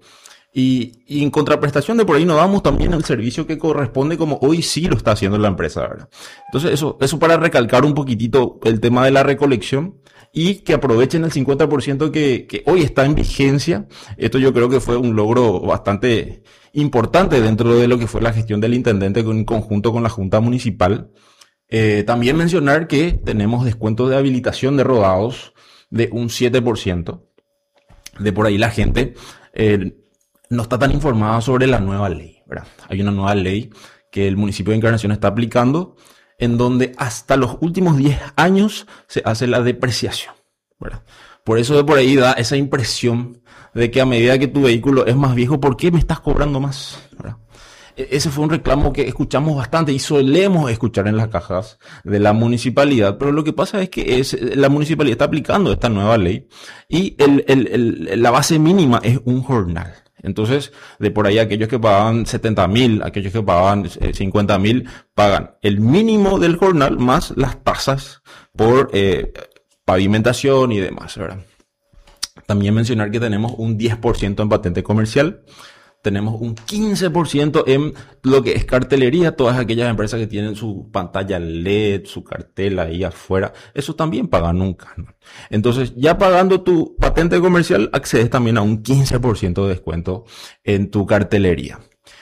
Y, y en contraprestación de por ahí nos damos también el servicio que corresponde como hoy sí lo está haciendo la empresa, ¿verdad? Entonces eso, eso para recalcar un poquitito el tema de la recolección y que aprovechen el cincuenta por ciento que, que hoy está en vigencia. Esto yo creo que fue un logro bastante importante dentro de lo que fue la gestión del intendente en conjunto con la Junta Municipal. Eh, también mencionar que tenemos descuentos de habilitación de rodados de un siete por ciento. De por ahí la gente... Eh, no está tan informada sobre la nueva ley, ¿verdad? Hay una nueva ley que el municipio de Encarnación está aplicando en donde hasta los últimos diez años se hace la depreciación, ¿verdad? Por eso de por ahí da esa impresión de que a medida que tu vehículo es más viejo, ¿por qué me estás cobrando más? ¿Verdad? Ese fue un reclamo que escuchamos bastante y solemos escuchar en las cajas de la municipalidad, pero lo que pasa es que es, la municipalidad está aplicando esta nueva ley y el, el, el, la base mínima es un jornal. Entonces, de por ahí aquellos que pagaban setenta mil, aquellos que pagaban cincuenta mil, pagan el mínimo del jornal más las tasas por eh, pavimentación y demás, ¿verdad? También mencionar que tenemos un diez por ciento en patente comercial. Tenemos un quince por ciento en lo que es cartelería, todas aquellas empresas que tienen su pantalla L E D, su cartel ahí afuera, eso también pagan un canon. Entonces, ya pagando tu patente comercial, accedes también a un quince por ciento de descuento en tu cartelería.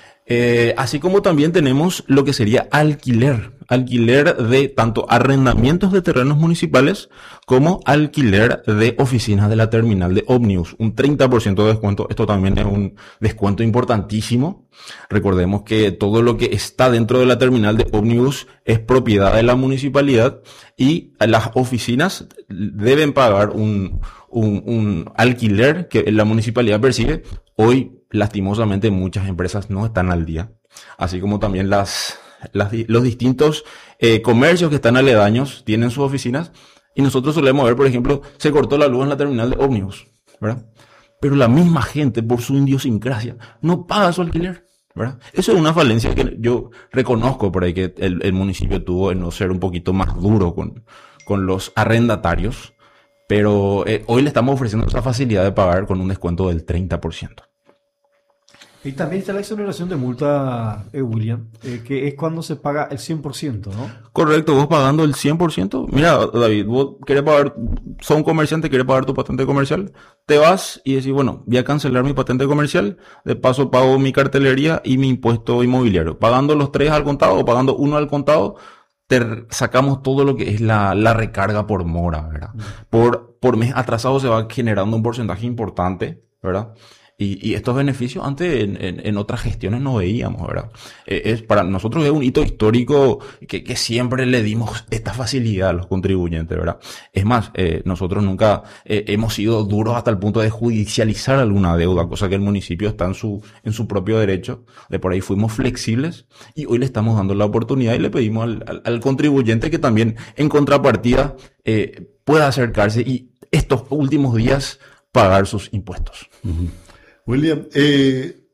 Eh, así como también tenemos lo que sería alquiler, alquiler de tanto arrendamientos de terrenos municipales como alquiler de oficinas de la terminal de ómnibus, un treinta por ciento de descuento. Esto también es un descuento importantísimo. Recordemos que todo lo que está dentro de la terminal de ómnibus es propiedad de la municipalidad y las oficinas deben pagar un, un, un alquiler que la municipalidad percibe. Hoy, lastimosamente, muchas empresas no están al día, así como también las, las los distintos eh, comercios que están aledaños tienen sus oficinas, y nosotros solemos ver, por ejemplo, se cortó la luz en la terminal de ómnibus, ¿verdad? Pero la misma gente, por su idiosincrasia, no paga su alquiler, ¿verdad? Eso es una falencia que yo reconozco por ahí que el, el municipio tuvo en no ser un poquito más duro con, con los arrendatarios, pero eh, hoy le estamos ofreciendo esa facilidad de pagar con un descuento del treinta por ciento. Y también está la exoneración de multa, eh, William, eh, que es cuando se paga el cien por ciento, ¿no? Correcto, vos pagando el cien por ciento. Mira, David, vos querés pagar, sos un comerciante, querés pagar tu patente comercial, te vas y decís, bueno, voy a cancelar mi patente comercial, de paso pago mi cartelería y mi impuesto inmobiliario. Pagando los tres al contado o pagando uno al contado, te sacamos todo lo que es la, la recarga por mora, ¿verdad? Mm. Por, por mes atrasado se va generando un porcentaje importante, ¿verdad? Y, y estos beneficios antes en, en, en otras gestiones no veíamos, ¿verdad? Eh, es, para nosotros es un hito histórico que, que siempre le dimos esta facilidad a los contribuyentes, ¿verdad? Es más, eh, nosotros nunca eh, hemos sido duros hasta el punto de judicializar alguna deuda, cosa que el municipio está en su, en su propio derecho. De por ahí fuimos flexibles y hoy le estamos dando la oportunidad y le pedimos al, al, al contribuyente que también en contrapartida eh, pueda acercarse y estos últimos días pagar sus impuestos. Uh-huh. William, eh,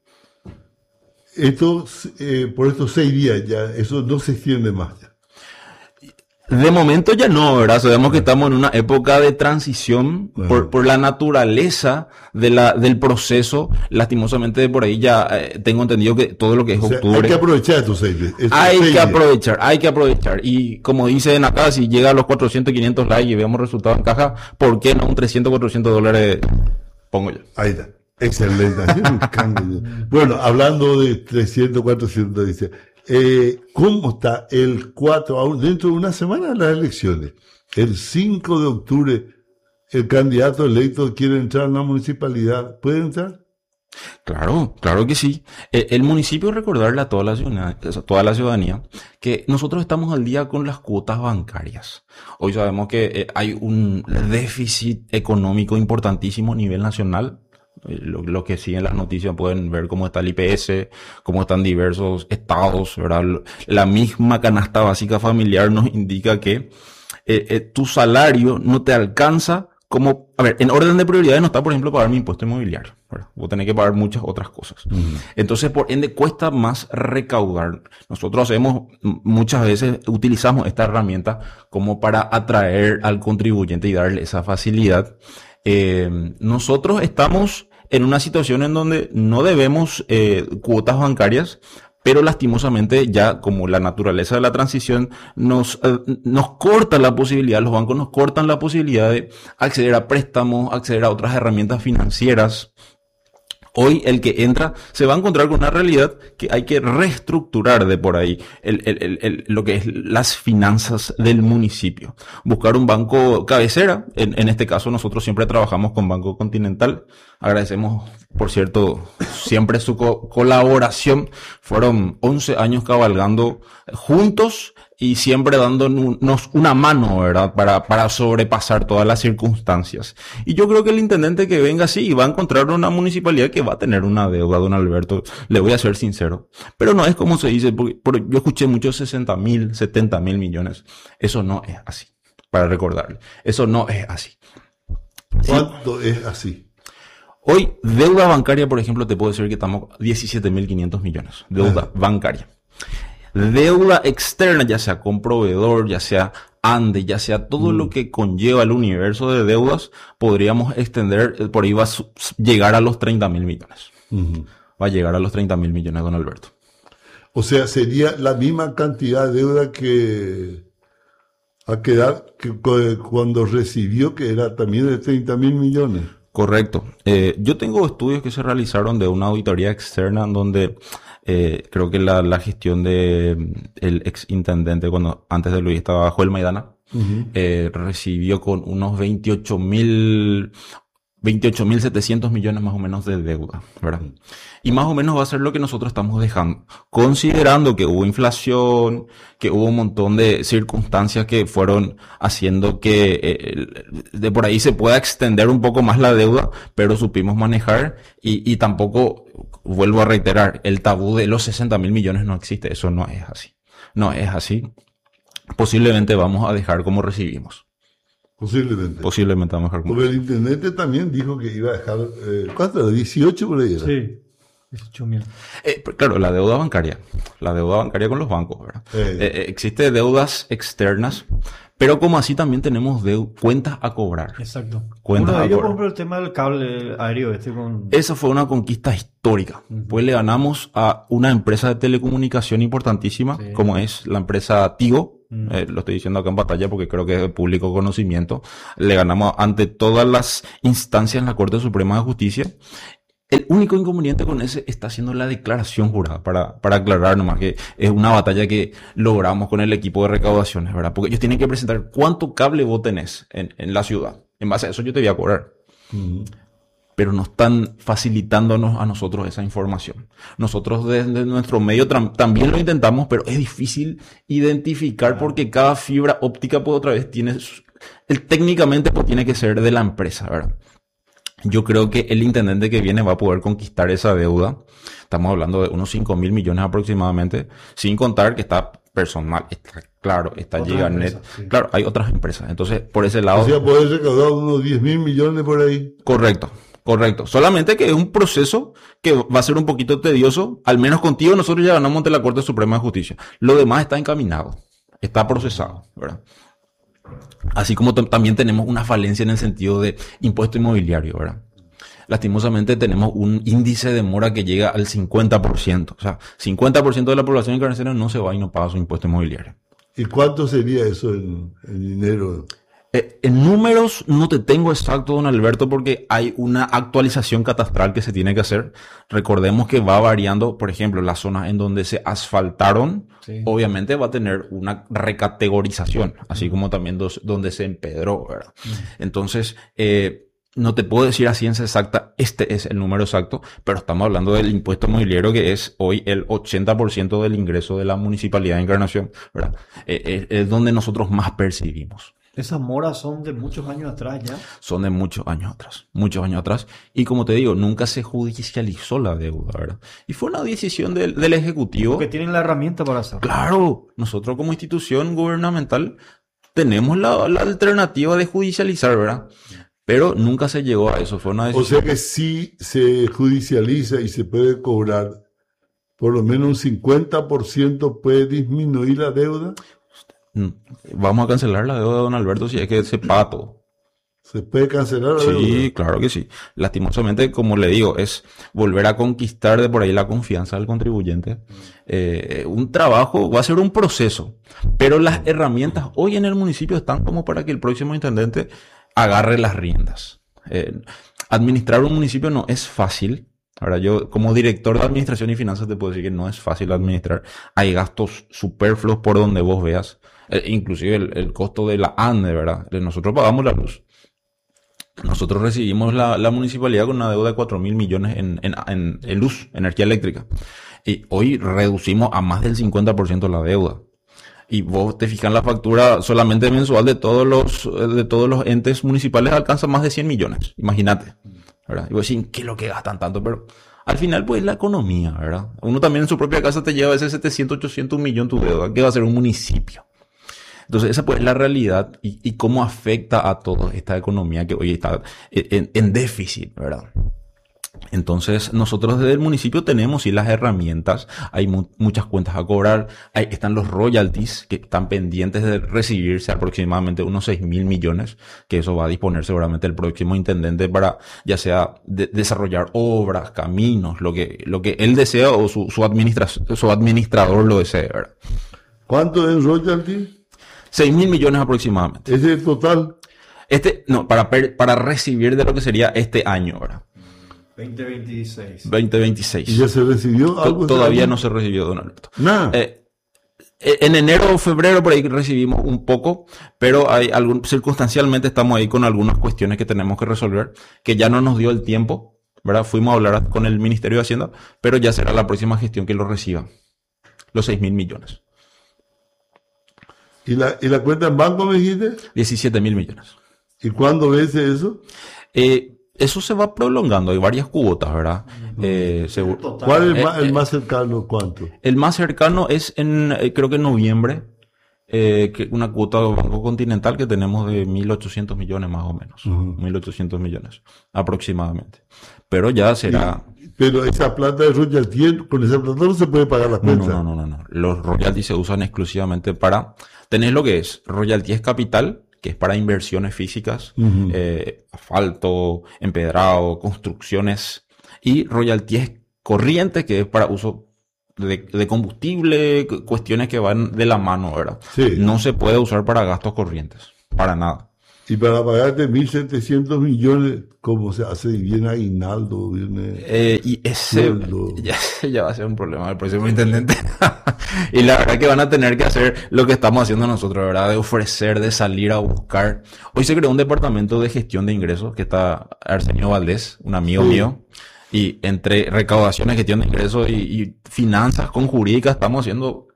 esto, eh, por estos seis días ya, eso no se extiende más ya. De momento ya no, ¿verdad? Sabemos que estamos en una época de transición bueno. por, por la naturaleza de la, del proceso. Lastimosamente por ahí ya eh, tengo entendido que todo lo que es o sea, octubre. Hay que aprovechar estos seis días. Hay seis que días. aprovechar, hay que aprovechar. Y como dicen acá, si llega a los cuatrocientos, quinientos likes y veamos resultados en caja, ¿por qué no un trescientos, cuatrocientos dólares? Pongo yo. Ahí está. Excelente. Bueno, hablando de trescientos, cuatrocientos, dice, eh, ¿cómo está el cuatro, aún dentro de una semana de las elecciones? El cinco de octubre, el candidato electo quiere entrar a una municipalidad. ¿Puede entrar? Claro, claro que sí. Eh, el municipio, recordarle a toda la ciudadanía, a toda la ciudadanía que nosotros estamos al día con las cuotas bancarias. Hoy sabemos que eh, hay un déficit económico importantísimo a nivel nacional. Lo, lo que siguen las noticias pueden ver cómo está el I P S, cómo están diversos estados, ¿verdad? La misma canasta básica familiar nos indica que eh, eh, tu salario no te alcanza como, a ver, en orden de prioridades no está, por ejemplo, pagar mi impuesto inmobiliario, ¿verdad? Vos tenés que pagar muchas otras cosas. Uh-huh. Entonces, por ende, cuesta más recaudar. Nosotros hacemos, muchas veces utilizamos esta herramienta como para atraer al contribuyente y darle esa facilidad. Eh, nosotros estamos en una situación en donde no debemos eh, cuotas bancarias, pero lastimosamente ya como la naturaleza de la transición nos, eh, nos corta la posibilidad, los bancos nos cortan la posibilidad de acceder a préstamos, acceder a otras herramientas financieras. Hoy el que entra se va a encontrar con una realidad que hay que reestructurar de por ahí el, el, el, el, lo que es las finanzas del municipio. Buscar un banco cabecera. En, en este caso nosotros siempre trabajamos con Banco Continental. Agradecemos, por cierto, siempre su co- colaboración. Fueron once años cabalgando juntos y siempre dándonos una mano, ¿verdad? Para, para sobrepasar todas las circunstancias. Y yo creo que el intendente que venga así va a encontrar una municipalidad que va a tener una deuda, don Alberto. Le voy a ser sincero. Pero no es como se dice, porque, porque yo escuché muchos sesenta mil, setenta mil millones. Eso no es así. Para recordarle. Eso no es así. ¿Cuánto ¿Sí? es así? Hoy, deuda bancaria, por ejemplo, te puedo decir que estamos diecisiete mil quinientos millones. Deuda ah. bancaria. Deuda externa, ya sea con proveedor, ya sea ANDE, ya sea todo mm. lo que conlleva el universo de deudas, podríamos extender, por ahí va a su, llegar a los treinta mil millones. Mm. Va a llegar a los treinta mil millones, don Alberto. O sea, sería la misma cantidad de deuda que a quedar que cuando recibió, que era también de treinta mil millones. Correcto. Eh, yo tengo estudios que se realizaron de una auditoría externa donde eh, creo que la, la gestión de el ex intendente, cuando antes de Luis estaba Joel Maidana, uh-huh. eh, recibió con unos veintiocho mil setecientos millones más o menos de deuda, ¿verdad? Uh-huh. Y más o menos va a ser lo que nosotros estamos dejando, considerando que hubo inflación, que hubo un montón de circunstancias que fueron haciendo que eh, de por ahí se pueda extender un poco más la deuda, pero supimos manejar y, y tampoco, vuelvo a reiterar, el tabú de los sesenta mil millones no existe, eso no es así, no es así. Posiblemente vamos a dejar como recibimos. Posiblemente. Posiblemente vamos a dejar como Porque el intendente también dijo que iba a dejar, eh, ¿cuánto era? dieciocho por ahí era. Sí. dieciocho mil. Eh, claro, la deuda bancaria. La deuda bancaria con los bancos, ¿verdad? Eh. Eh, existe deudas externas, Pero como así también tenemos deu- cuentas a cobrar. Exacto. Cuentas Uno de a ellos, por cobrar. ejemplo, el tema del cable aéreo este con... Esa fue una conquista histórica. Uh-huh. Pues le ganamos a una empresa de telecomunicación importantísima, sí. como es la empresa Tigo. Uh-huh. Eh, lo estoy diciendo acá en pantalla porque creo que es de público conocimiento. Le ganamos ante todas las instancias en la Corte Suprema de Justicia. El único inconveniente con ese está siendo la declaración jurada, para, para aclarar nomás que es una batalla que logramos con el equipo de recaudaciones, ¿verdad? Porque ellos tienen que presentar cuánto cable vos tenés en, en la ciudad. En base a eso yo te voy a cobrar. Uh-huh. Pero no están facilitándonos a nosotros esa información. Nosotros desde nuestro medio tra- también lo intentamos, pero es difícil identificar porque cada fibra óptica pues otra vez tiene... El, técnicamente pues tiene que ser de la empresa, ¿verdad? Yo creo que el intendente que viene va a poder conquistar esa deuda. Estamos hablando de unos cinco mil millones aproximadamente, sin contar que está personal, está claro, está Giganet. Sí. Claro, hay otras empresas. Entonces, por ese lado... O sea, poder recaudar unos diez mil millones por ahí. Correcto, correcto. Solamente que es un proceso que va a ser un poquito tedioso. Al menos contigo nosotros ya ganamos ante la Corte Suprema de Justicia. Lo demás está encaminado, está procesado, ¿verdad? Así como t- también tenemos una falencia en el sentido de impuesto inmobiliario, ¿verdad? Lastimosamente tenemos un índice de mora que llega al cincuenta por ciento. O sea, cincuenta por ciento de la población encarcelada no se va y no paga su impuesto inmobiliario. ¿Y cuánto sería eso en, en dinero? Eh, en números no te tengo exacto, don Alberto, porque hay una actualización catastral que se tiene que hacer. Recordemos que va variando, por ejemplo, las zonas en donde se asfaltaron, sí. obviamente va a tener una recategorización, así uh-huh. como también dos, donde se empedró, ¿verdad? Uh-huh. Entonces, eh, no te puedo decir a ciencia exacta, este es el número exacto, pero estamos hablando del impuesto inmobiliario que es hoy el ochenta por ciento del ingreso de la Municipalidad de Encarnación, ¿verdad? Eh, eh, es donde nosotros más percibimos. Esas moras son de muchos años atrás ya. Son de muchos años atrás, muchos años atrás. Y como te digo, nunca se judicializó la deuda, ¿verdad? Y fue una decisión del, del Ejecutivo. Porque tienen la herramienta para hacerlo. Claro, nosotros como institución gubernamental tenemos la, la alternativa de judicializar, ¿verdad? Pero nunca se llegó a eso, fue una decisión. O sea que sí se judicializa y se puede cobrar, por lo menos un cincuenta por ciento puede disminuir la deuda. Vamos a cancelar la deuda de don Alberto si es que se paga todo. ¿Se puede cancelar la deuda? Sí, claro que sí. Lastimosamente, como le digo, es volver a conquistar de por ahí la confianza del contribuyente. Eh, un trabajo, va a ser un proceso, pero las herramientas hoy en el municipio están como para que el próximo intendente agarre las riendas. Eh, administrar un municipio no es fácil. Ahora, yo como director de administración y finanzas te puedo decir que no es fácil administrar. Hay gastos superfluos por donde vos veas. Eh, inclusive el, el costo de la A N D E, ¿verdad? Nosotros pagamos la luz. Nosotros recibimos la, la municipalidad con una deuda de cuatro mil millones en, en, en, en luz, energía eléctrica. Y hoy reducimos a más del cincuenta por ciento la deuda. Y vos te fijas en la factura solamente mensual de todos los, de todos los entes municipales alcanza más de cien millones. Imagínate, ¿verdad? Y vos decís, ¿qué es lo que gastan tanto? Pero al final, pues, la economía, ¿verdad? Uno también en su propia casa te lleva a veces setecientos, ochocientos, un millón tu deuda. ¿Qué va a ser un municipio? Entonces, esa pues es la realidad y, y cómo afecta a toda esta economía que hoy está en, en déficit, ¿verdad? Entonces, nosotros desde el municipio tenemos sí las herramientas, hay mu- muchas cuentas a cobrar, hay, están los royalties que están pendientes de recibirse aproximadamente unos seis mil millones, que eso va a disponer seguramente el próximo intendente para ya sea de, desarrollar obras, caminos, lo que, lo que él desea o su, su, administra- su administrador lo desee, ¿verdad? ¿Cuánto es royalty? seis mil millones aproximadamente. ¿Ese es el total? Este, no, para, per, para recibir de lo que sería este año, ¿verdad? veinte veintiséis. veinte veintiséis. ¿Y ya se recibió algo? Todavía no se recibió, don Alberto. Nada. Eh, en enero o febrero por ahí recibimos un poco, pero hay algún, circunstancialmente estamos ahí con algunas cuestiones que tenemos que resolver, que ya no nos dio el tiempo, ¿verdad? Fuimos a hablar con el Ministerio de Hacienda, pero ya será la próxima gestión que lo reciba. Los seis mil millones. ¿Y la, ¿Y la cuenta en banco me dijiste? diecisiete mil millones. ¿Y cuándo vence eso? Eh, Eso se va prolongando, hay varias cuotas, ¿verdad? Uh-huh. Eh, seguro. ¿Cuál es el, eh, más, el eh, más cercano? ¿Cuánto? El más cercano es en, eh, creo que en noviembre, eh, que una cuota de Banco Continental que tenemos de mil ochocientos millones más o menos. Uh-huh. mil ochocientos millones aproximadamente. Pero ya será... ¿Y Pero esa plata de royalty, con esa plata no se puede pagar la cuenta. No, no, no, no, no. Los royalties se usan exclusivamente para... Tenés lo que es royalty es capital, que es para inversiones físicas, uh-huh. eh, asfalto, empedrado, construcciones, y royalty es corriente, que es para uso de, de combustible, cuestiones que van de la mano, ¿verdad? Sí. No se puede usar para gastos corrientes, para nada. Y para pagarte mil setecientos millones, ¿cómo se hace? Viene aguinaldo, viene... Eh, y ese ya, ya va a ser un problema del próximo intendente. Y la verdad que van a tener que hacer lo que estamos haciendo nosotros, ¿verdad? De ofrecer, de salir a buscar. Hoy se creó un departamento de gestión de ingresos que está Arsenio Valdés, un amigo sí. mío. Y entre recaudaciones, gestión de ingresos y, y finanzas con jurídicas estamos haciendo...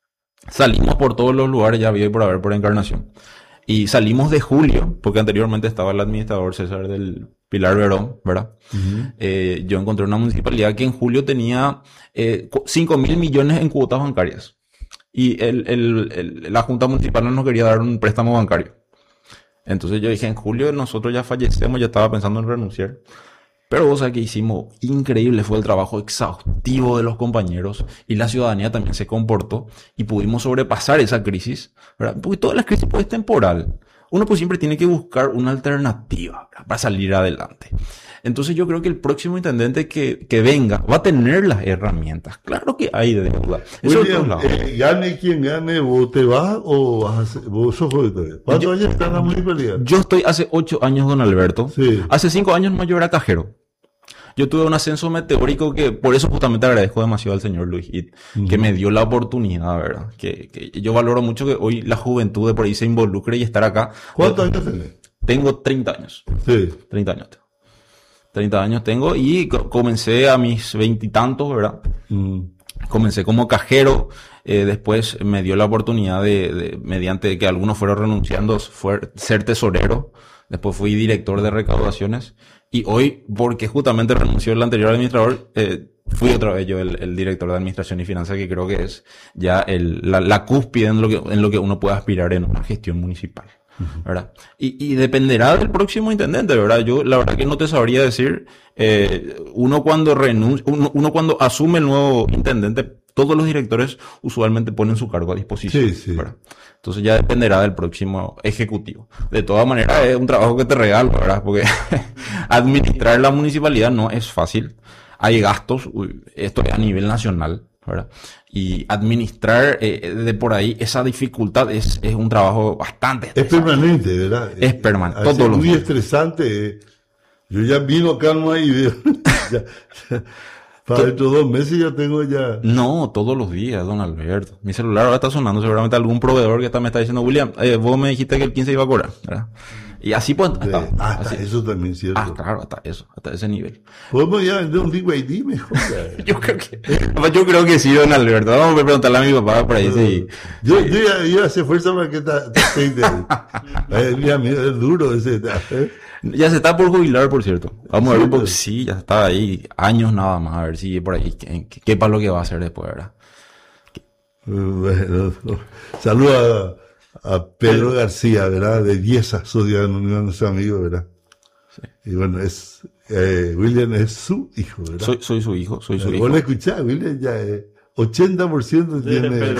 Salimos por todos los lugares, ya vi por haber por Encarnación. Y salimos de julio, porque anteriormente estaba el administrador César del Pilar Verón, ¿verdad? Uh-huh. Eh, yo encontré una municipalidad que en julio tenía eh, cinco mil millones en cuotas bancarias. Y el, el, el, la Junta Municipal no nos quería dar un préstamo bancario. Entonces yo dije, en julio nosotros ya fallecemos, ya estaba pensando en renunciar. Pero vos sabés que hicimos increíble, fue el trabajo exhaustivo de los compañeros y la ciudadanía también se comportó y pudimos sobrepasar esa crisis, ¿verdad? Porque toda la crisis pues, es temporal. Uno pues siempre tiene que buscar una alternativa, ¿verdad? Para salir adelante. Entonces yo creo que el próximo intendente que, que venga va a tener las herramientas. Claro que hay deuda. Eso William, eh, gane quien gane, ¿vos te vas o vas a hacer, vos sos joven todavía? ¿Cuántos años estás en la municipalidad? Yo estoy hace ocho años, don Alberto. Sí. Hace cinco años más yo era cajero. Yo tuve un ascenso meteórico que por eso justamente agradezco demasiado al señor Luis Hit, uh-huh. que me dio la oportunidad, ¿verdad? Que, que yo valoro mucho que hoy la juventud de por ahí se involucre y estar acá. ¿Cuántos años tenés? Tengo treinta años. Sí. treinta años tengo. treinta años tengo y co- comencé a mis veintitantos, ¿verdad? Uh-huh. Comencé como cajero, eh, después me dio la oportunidad de, de, mediante que algunos fueron renunciando, fue ser tesorero. Después fui director de recaudaciones. Y hoy, porque justamente renunció el anterior administrador, eh, fui otra vez yo el, el director de administración y finanzas, que creo que es ya el, la, la cúspide en lo que, en lo que uno puede aspirar en una gestión municipal, ¿verdad? Y, y dependerá del próximo intendente, ¿verdad? Yo, la verdad que no te sabría decir, eh, uno cuando renuncia, uno, uno cuando asume el nuevo intendente, todos los directores usualmente ponen su cargo a disposición, sí, sí. ¿verdad? Entonces ya dependerá del próximo ejecutivo. De todas maneras, es un trabajo que te regalo, ¿verdad? Porque administrar la municipalidad no es fácil. Hay gastos, esto es a nivel nacional, ¿verdad? Y administrar eh, de por ahí esa dificultad es, es un trabajo bastante estresante. Es permanente, ¿verdad? Es permanente. Es todos los muy días. estresante. Yo ya vino calma y veo. ya, ya. Para dentro de dos meses ya tengo ya... No, todos los días, don Alberto. Mi celular ahora está sonando, seguramente algún proveedor que está, me está diciendo, William, eh, vos me dijiste que el quince iba a cobrar, ¿verdad? Y así pues... Hasta, de, hasta así. Eso también es cierto. Ah, claro, hasta eso, hasta ese nivel. Podemos ya vender un D V D mejor. yo creo que... yo creo que sí, don Alberto. Vamos a preguntarle a mi papá por ahí. No, sí. Yo, sí. yo ya, yo hace fuerza para que esté ahí. Es duro ese... ¿eh? Ya se está por jubilar, por cierto. Vamos sí, a ver un poco. Sí, ya está ahí años nada más. A ver si por ahí. ¿Qué, qué, qué para lo que va a hacer después, verdad? Bueno, saludos a, a Pedro sí. García, ¿verdad? De Dieza, Sociedad Anónima, nuestro amigo, ¿verdad? Sí. Y bueno, es eh, William es su hijo, ¿verdad? Soy, soy su hijo, soy su eh, hijo. Vos lo escuchás, William ya es ochenta por ciento tiene... Pedro.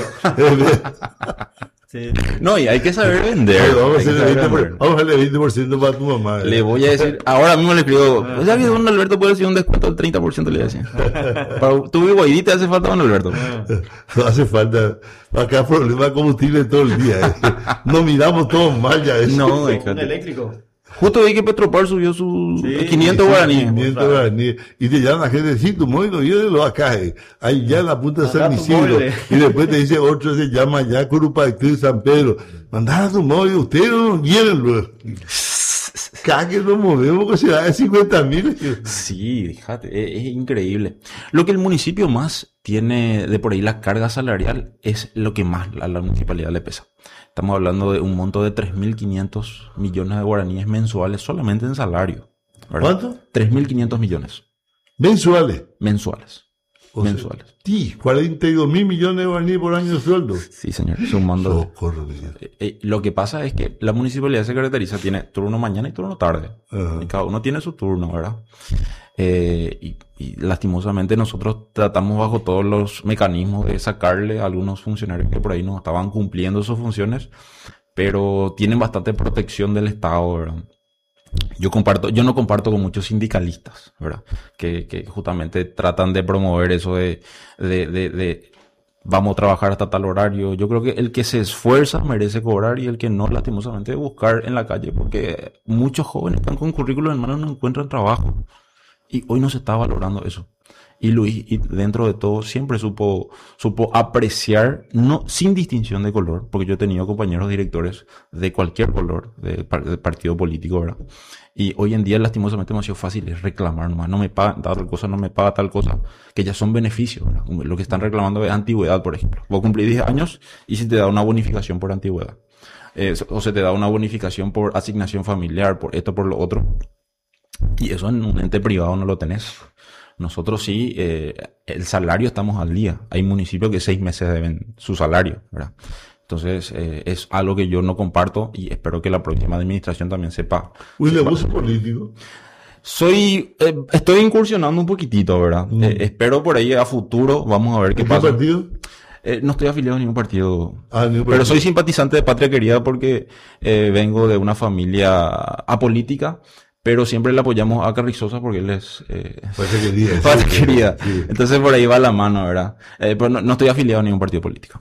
Sí. No, y hay que saber vender. Pero vamos, a hacerle veinte por, vamos a hacerle veinte por ciento para tu mamá. ¿verdad? Le voy a decir, ahora mismo le escribo, o sea que don Alberto puede decir un descuento del treinta por ciento, le decía. Para tu guaidí te hace falta, don Alberto. No hace falta. Acá problema de combustible todo el día. ¿eh? Nos miramos todos mal ya. Eso. No, un eléctrico. Justo vi que Petropar subió sus sí, quinientos guaraníes. quinientos guaraníes. Y te llaman la gente, sí, tu móvil no viene lo acá, eh. ahí ya en la punta de San Isidro. Y después te dice otro, se llama ya Curupactú, San Pedro. Mandar a tu móvil, ustedes no vienen luego. Cada que nos movemos, que se da de cincuenta mil. Sí, fíjate, es, es increíble. Lo que el municipio más tiene de por ahí la carga salarial es lo que más a la municipalidad le pesa. Estamos hablando de un monto de tres mil quinientos millones de guaraníes mensuales solamente en salario, ¿verdad? ¿Cuánto? tres mil quinientos millones. ¿Mensuales? Mensuales. O mensuales. Sea, sí, cuarenta y dos mil millones de guaraníes por año de sueldo. Sí, señor, sumando. Socorro, eh, eh, lo que pasa es que la municipalidad se caracteriza, tiene turno mañana y turno tarde. Uh-huh. Y cada uno tiene su turno, ¿verdad? Eh, y, y lastimosamente nosotros tratamos bajo todos los mecanismos de sacarle a algunos funcionarios que por ahí no estaban cumpliendo sus funciones, pero tienen bastante protección del Estado, ¿verdad? Yo comparto, yo no comparto con muchos sindicalistas, ¿verdad? Que, que justamente tratan de promover eso de, de, de, de vamos a trabajar hasta tal horario. Yo creo que el que se esfuerza merece cobrar y el que no, lastimosamente, buscar en la calle, porque muchos jóvenes están con currículos en mano y no encuentran trabajo. Y hoy no se está valorando eso. Y Luis, y dentro de todo, siempre supo, supo apreciar, no, sin distinción de color, porque yo he tenido compañeros directores de cualquier color, de, de partido político, ¿verdad? Y hoy en día, lastimosamente, demasiado fácil es reclamar nomás. No me paga tal cosa, no me paga tal cosa, que ya son beneficios, ¿verdad? Lo que están reclamando es antigüedad, por ejemplo. Vos cumplís diez años y se te da una bonificación por antigüedad. Eh, o se te da una bonificación por asignación familiar, por esto, por lo otro. Y eso en un ente privado no lo tenés. Nosotros sí, eh, el salario estamos al día. Hay municipios que seis meses deben su salario, ¿verdad? Entonces, eh, es algo que yo no comparto y espero que la próxima administración también sepa. William, ¿vos sos político? Soy, eh, estoy incursionando un poquitito, ¿verdad? Mm. Eh, espero por ahí a futuro, vamos a ver qué, qué pasa. ¿Qué partido? Eh, no estoy afiliado a ningún partido, ah, ningún pero partido. Soy simpatizante de Patria Querida porque eh, vengo de una familia apolítica. Pero siempre le apoyamos a Carrizosa porque él es... Eh, Patria Querida. Patria sí, Querida. Sí. Entonces por ahí va la mano, ¿verdad? Eh, pero no, no estoy afiliado a ningún partido político.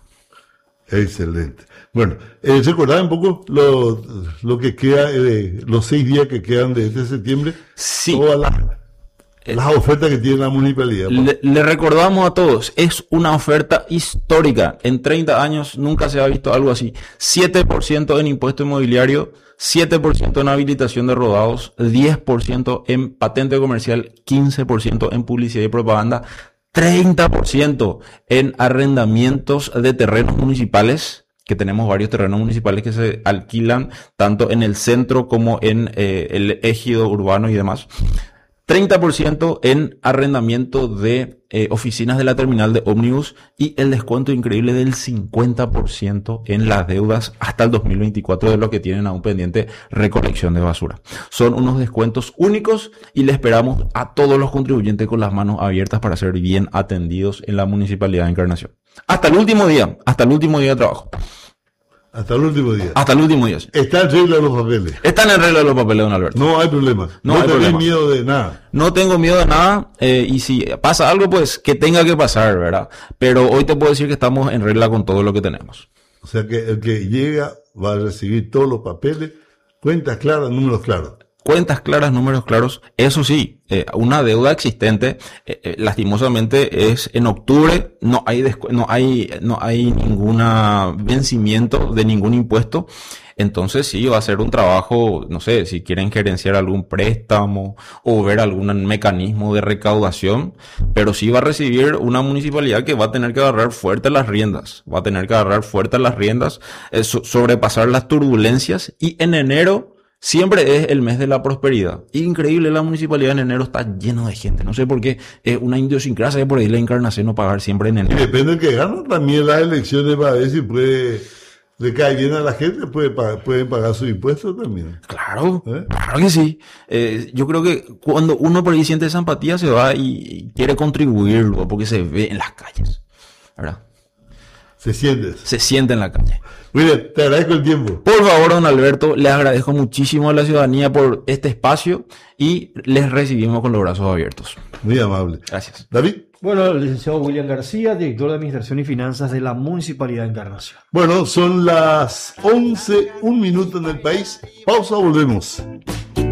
Excelente. Bueno, eh, ¿recordad un poco lo, lo que queda, eh, los seis días que quedan de este septiembre? Sí. Todas las, eh, las ofertas que tiene la municipalidad. Le, le recordamos a todos, es una oferta histórica. En treinta años nunca se ha visto algo así. siete por ciento en impuesto inmobiliario, siete por ciento en habilitación de rodados, diez por ciento en patente comercial, quince por ciento en publicidad y propaganda, treinta por ciento en arrendamientos de terrenos municipales, que tenemos varios terrenos municipales que se alquilan tanto en el centro como en eh, el ejido urbano y demás. treinta por ciento en arrendamiento de eh, oficinas de la terminal de ómnibus y el descuento increíble del cincuenta por ciento en las deudas hasta el dos mil veinticuatro de lo que tienen aún pendiente recolección de basura. Son unos descuentos únicos y le esperamos a todos los contribuyentes con las manos abiertas para ser bien atendidos en la Municipalidad de Encarnación. Hasta el último día, hasta el último día de trabajo. Hasta el último día. Hasta el último día. Sí. Está en regla los papeles. Están en regla los papeles, don Alberto. No hay problema. No, no hay tenés problema. miedo de nada. No tengo miedo de nada. Eh, y si pasa algo, pues que tenga que pasar, ¿verdad? Pero hoy te puedo decir que estamos en regla con todo lo que tenemos. O sea que el que llega va a recibir todos los papeles, cuentas claras, números claros. Cuentas claras, números claros. Eso sí, eh, una deuda existente, eh, eh, lastimosamente es en octubre, no hay descu- no hay no hay ninguna vencimiento de ningún impuesto. Entonces sí, va a ser un trabajo, no sé, si quieren gerenciar algún préstamo o ver algún mecanismo de recaudación, pero sí va a recibir una municipalidad que va a tener que agarrar fuerte las riendas, va a tener que agarrar fuerte las riendas, eh, so- sobrepasar las turbulencias y en enero siempre es el mes de la prosperidad. Increíble, la municipalidad en enero está lleno de gente. No sé por qué, es una idiosincrasia que por ahí la Encarnación no pagar siempre en Y enero. depende del que gana también las elecciones para ver si puede, le cae bien a la gente, puede pagar, pueden pagar sus impuestos también. Claro, ¿Eh? claro que sí. Eh, yo creo que cuando uno por ahí siente esa empatía se va y, y quiere contribuir luego porque se ve en las calles, ¿verdad? Se siente. Se siente en la calle. William, te agradezco el tiempo. Por favor, don Alberto, le agradezco muchísimo a la ciudadanía por este espacio y les recibimos con los brazos abiertos. Muy amable. Gracias. David. Bueno, el licenciado William García, director de Administración y Finanzas de la Municipalidad de Encarnación. Bueno, son las once, un minuto en el país. Pausa, volvemos.